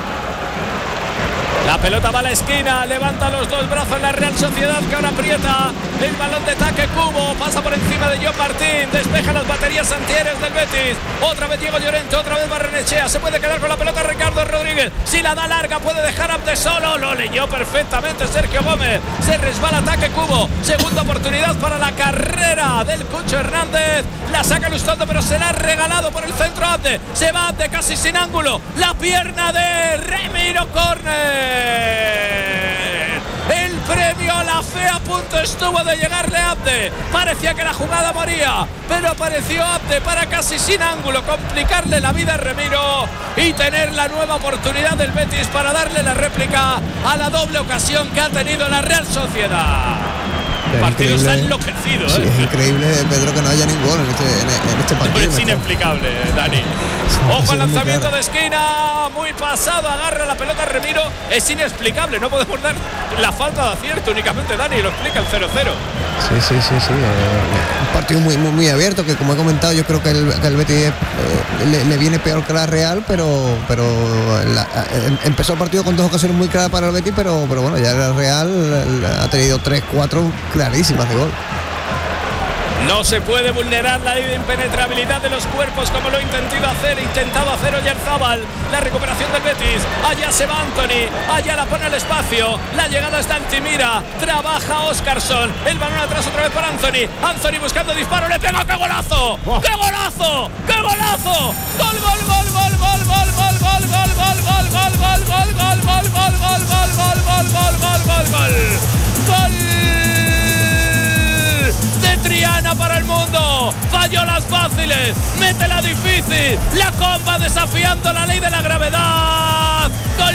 La pelota va a la esquina, levanta los dos brazos la Real Sociedad, que ahora aprieta el balón de Taque Cubo, pasa por encima de John Martín, despeja las baterías antieres del Betis, otra vez Diego Llorente, otra vez Barrenechea, se puede quedar con la pelota Ricardo Rodríguez, si la da larga puede dejar Abde solo, lo leyó perfectamente Sergio Gómez, se resbala Taque Cubo, segunda oportunidad para la carrera del Cucho Hernández, la saca Lustondo, pero se la ha regalado por el centro Abde, se va Abde casi sin ángulo, la pierna de Remiro, córner. El premio pero la fe a punto estuvo de llegarle a Abde. Parecía que la jugada moría, pero apareció Abde para casi sin ángulo complicarle la vida a Remiro y tener la nueva oportunidad del Betis para darle la réplica a la doble ocasión que ha tenido la Real Sociedad. El partido está enloquecido. Sí, es increíble, Pedro, que no haya ningún gol en este partido. Es inexplicable, Dani. Ojo al lanzamiento de esquina, muy pasado, agarra la pelota Remiro. Es inexplicable, no podemos dar la falta de acierto únicamente, Dani, lo explica el 0-0. Sí. Un partido muy abierto, que como he comentado, yo creo que el Betis le viene peor que la Real, pero empezó el partido con 2 ocasiones muy claras para el Betis, pero bueno, ya la Real ha tenido 3-4 clarísimas de gol. No se puede vulnerar la ley de impenetrabilidad de los cuerpos como lo ha intentado hacer Oyarzábal. La recuperación del Betis. Allá se va Anthony. Allá la pone al espacio. La llegada está Altimira. Trabaja Óscarson. El balón atrás otra vez para Anthony. Anthony buscando disparo. Le pega. ¡Qué golazo! ¡Qué golazo! ¡Qué golazo! ¡Gol, gol, gol, gol, gol, gol, gol, gol, gol, gol, gol, gol, gol, gol, gol, gol, gol, gol, gol, gol! De Triana para el mundo, falló las fáciles, mete la difícil, la comba desafiando la ley de la gravedad. Gol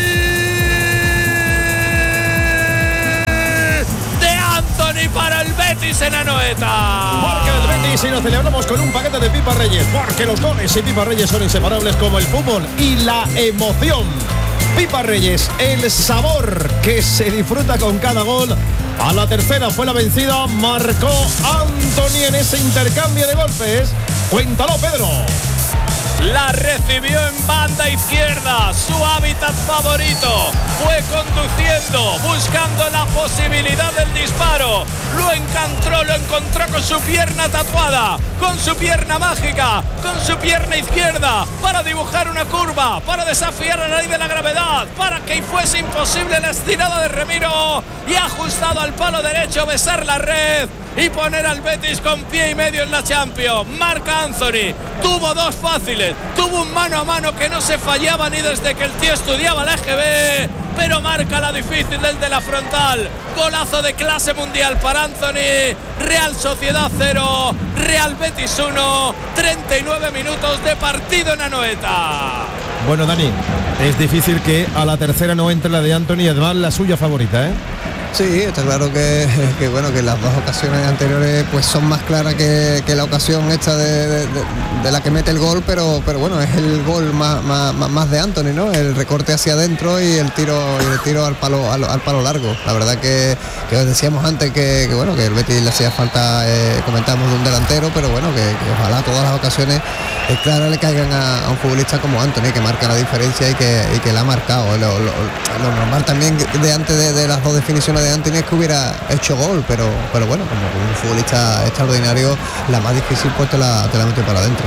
de Anthony para el Betis en Anoeta. Porque el Betis y lo celebramos con un paquete de Pipa Reyes, porque los goles y Pipa Reyes son inseparables como el fútbol y la emoción. Pipa Reyes, el sabor que se disfruta con cada gol. A la tercera fue la vencida, marcó Anthony en ese intercambio de golpes. Cuéntalo, Pedro. La recibió en banda izquierda, su hábitat favorito. Fue conduciendo, buscando la posibilidad del disparo. Lo encontró con su pierna tatuada, con su pierna mágica, con su pierna izquierda, para dibujar una curva, para desafiar a la ley de la gravedad, para que fuese imposible la estirada de Remiro, y ajustado al palo derecho, besar la red y poner al Betis con pie y medio en la Champions. Marca Anthony, tuvo 2 fáciles, tuvo un mano a mano que no se fallaba ni desde que el tío estudiaba la EGB, pero marca la difícil desde la frontal. Golazo de clase mundial para Anthony. Real Sociedad 0, Real Betis 1, 39 minutos de partido en Anoeta. Bueno, Dani, es difícil que a la tercera no entre la de Anthony, además la suya favorita, ¿eh? Sí, está claro que las 2 ocasiones anteriores pues son más claras que la ocasión esta de la que mete el gol, pero bueno, es el gol más de Anthony, ¿no? El recorte hacia adentro y el tiro al palo largo. La verdad que os decíamos antes que el Betis le hacía falta, comentamos, de un delantero, pero bueno, que ojalá todas las ocasiones claras le caigan a un futbolista como Anthony, que marca la diferencia y que la ha marcado. Lo normal también de antes de las 2 definiciones de Anthony es que hubiera hecho gol, pero bueno, como un futbolista extraordinario, la más difícil pues te la mete para adentro.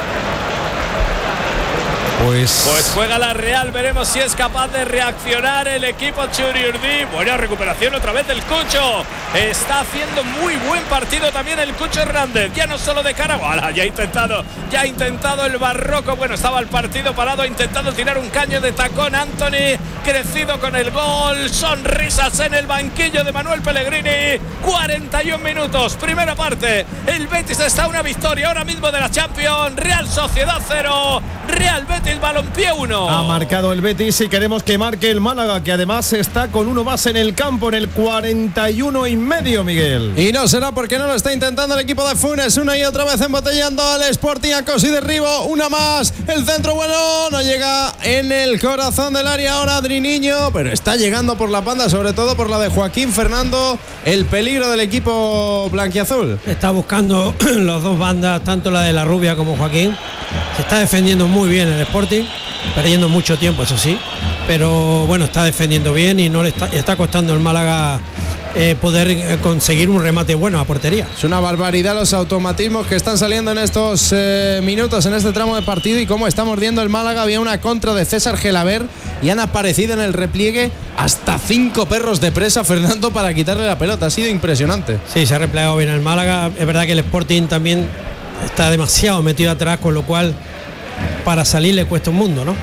Pues juega la Real, veremos si es capaz de reaccionar el equipo Churiurdí. Buena recuperación otra vez del Cucho. Está haciendo muy buen partido también el Cucho Hernández, ya no solo de cara. ¡Voilà! Ya ha intentado el Barroco. Bueno, estaba el partido parado, ha intentado tirar un caño de tacón Anthony, crecido con el gol. Sonrisas en el banquillo de Manuel Pellegrini. 41 minutos, primera parte. El Betis está a una victoria ahora mismo de la Champions. Real Sociedad 0, Real Betis Balompié 1. Ha marcado el Betis y queremos que marque el Málaga, que además está con 1 más en el campo en el 41 y medio, Miguel. Y no será porque no lo está intentando el equipo de Funes, una y otra vez embotellando al Sporting, a Cosi derribo, una más, el centro bueno, no llega en el corazón del área ahora Adriniño, pero está llegando por la banda, sobre todo por la de Joaquín Fernando, el peligro del equipo blanquiazul. Está buscando las 2 bandas, tanto la de la Rubia como Joaquín. Se está defendiendo muy bien el Sporting, perdiendo mucho tiempo, eso sí, pero bueno, está defendiendo bien y no le está costando el Málaga poder conseguir un remate bueno a portería. Es una barbaridad los automatismos que están saliendo en estos minutos, en este tramo de partido, y cómo está mordiendo el Málaga. Había una contra de César Gelabert y han aparecido en el repliegue hasta 5 perros de presa, Fernando, para quitarle la pelota. Ha sido impresionante. Sí, se ha replegado bien el Málaga. Es verdad que el Sporting también está demasiado metido atrás, con lo cual para salir le cuesta un mundo, ¿no?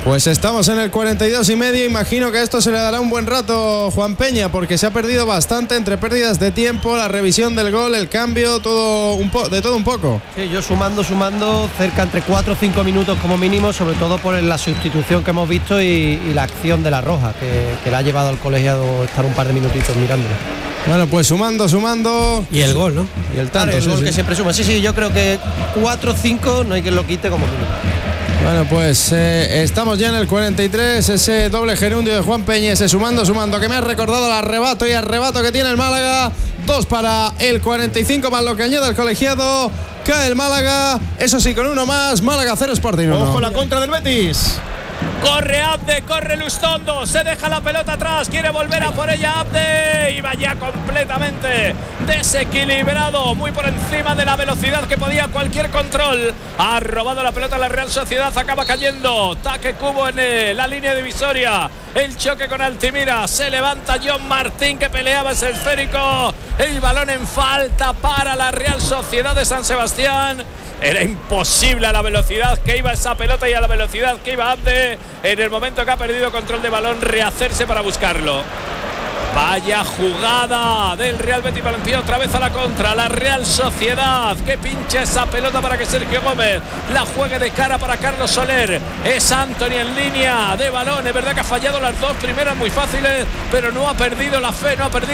Pues estamos en el 42,5. Imagino que esto se le dará un buen rato, Juan Peña, porque se ha perdido bastante entre pérdidas de tiempo, la revisión del gol, el cambio, de todo un poco. Sí, yo sumando cerca entre 4 o 5 minutos como mínimo, sobre todo por la sustitución que hemos visto y la acción de la Roja, que le ha llevado al colegiado estar un par de minutitos mirándola. Bueno, pues sumando. Y el gol, ¿no? Y el tanto. Claro, el gol que siempre suma. Sí, yo creo que 4 o 5 no hay quien lo quite como mínimo. Bueno, pues estamos ya en el 43, ese doble gerundio de Juan Peña, ese sumando, que me ha recordado el arrebato que tiene el Málaga. 2 para el 45 más lo que añade el colegiado. Cae el Málaga, eso sí, con uno más. Málaga 0, Sporting 1. Ojo la contra del Betis. Corre Abde, corre Lustondo, se deja la pelota atrás, quiere volver a por ella Abde y va ya completamente desequilibrado, muy por encima de la velocidad que podía cualquier control. Ha robado la pelota a la Real Sociedad, acaba cayendo. Taque Cubo en la línea divisoria. El choque con Altimira, se levanta John Martín que peleaba ese esférico. El balón en falta para la Real Sociedad de San Sebastián. Era imposible a la velocidad que iba esa pelota y a la velocidad que iba Abde en el momento que ha perdido control de balón, rehacerse para buscarlo. Vaya jugada del Real Betis Balompié, otra vez a la contra, la Real Sociedad que pincha esa pelota para que Sergio Gómez la juegue de cara para Carlos Soler. Es Anthony en línea de balón, es verdad que ha fallado las dos primeras muy fáciles, pero no ha perdido la fe, no ha perdido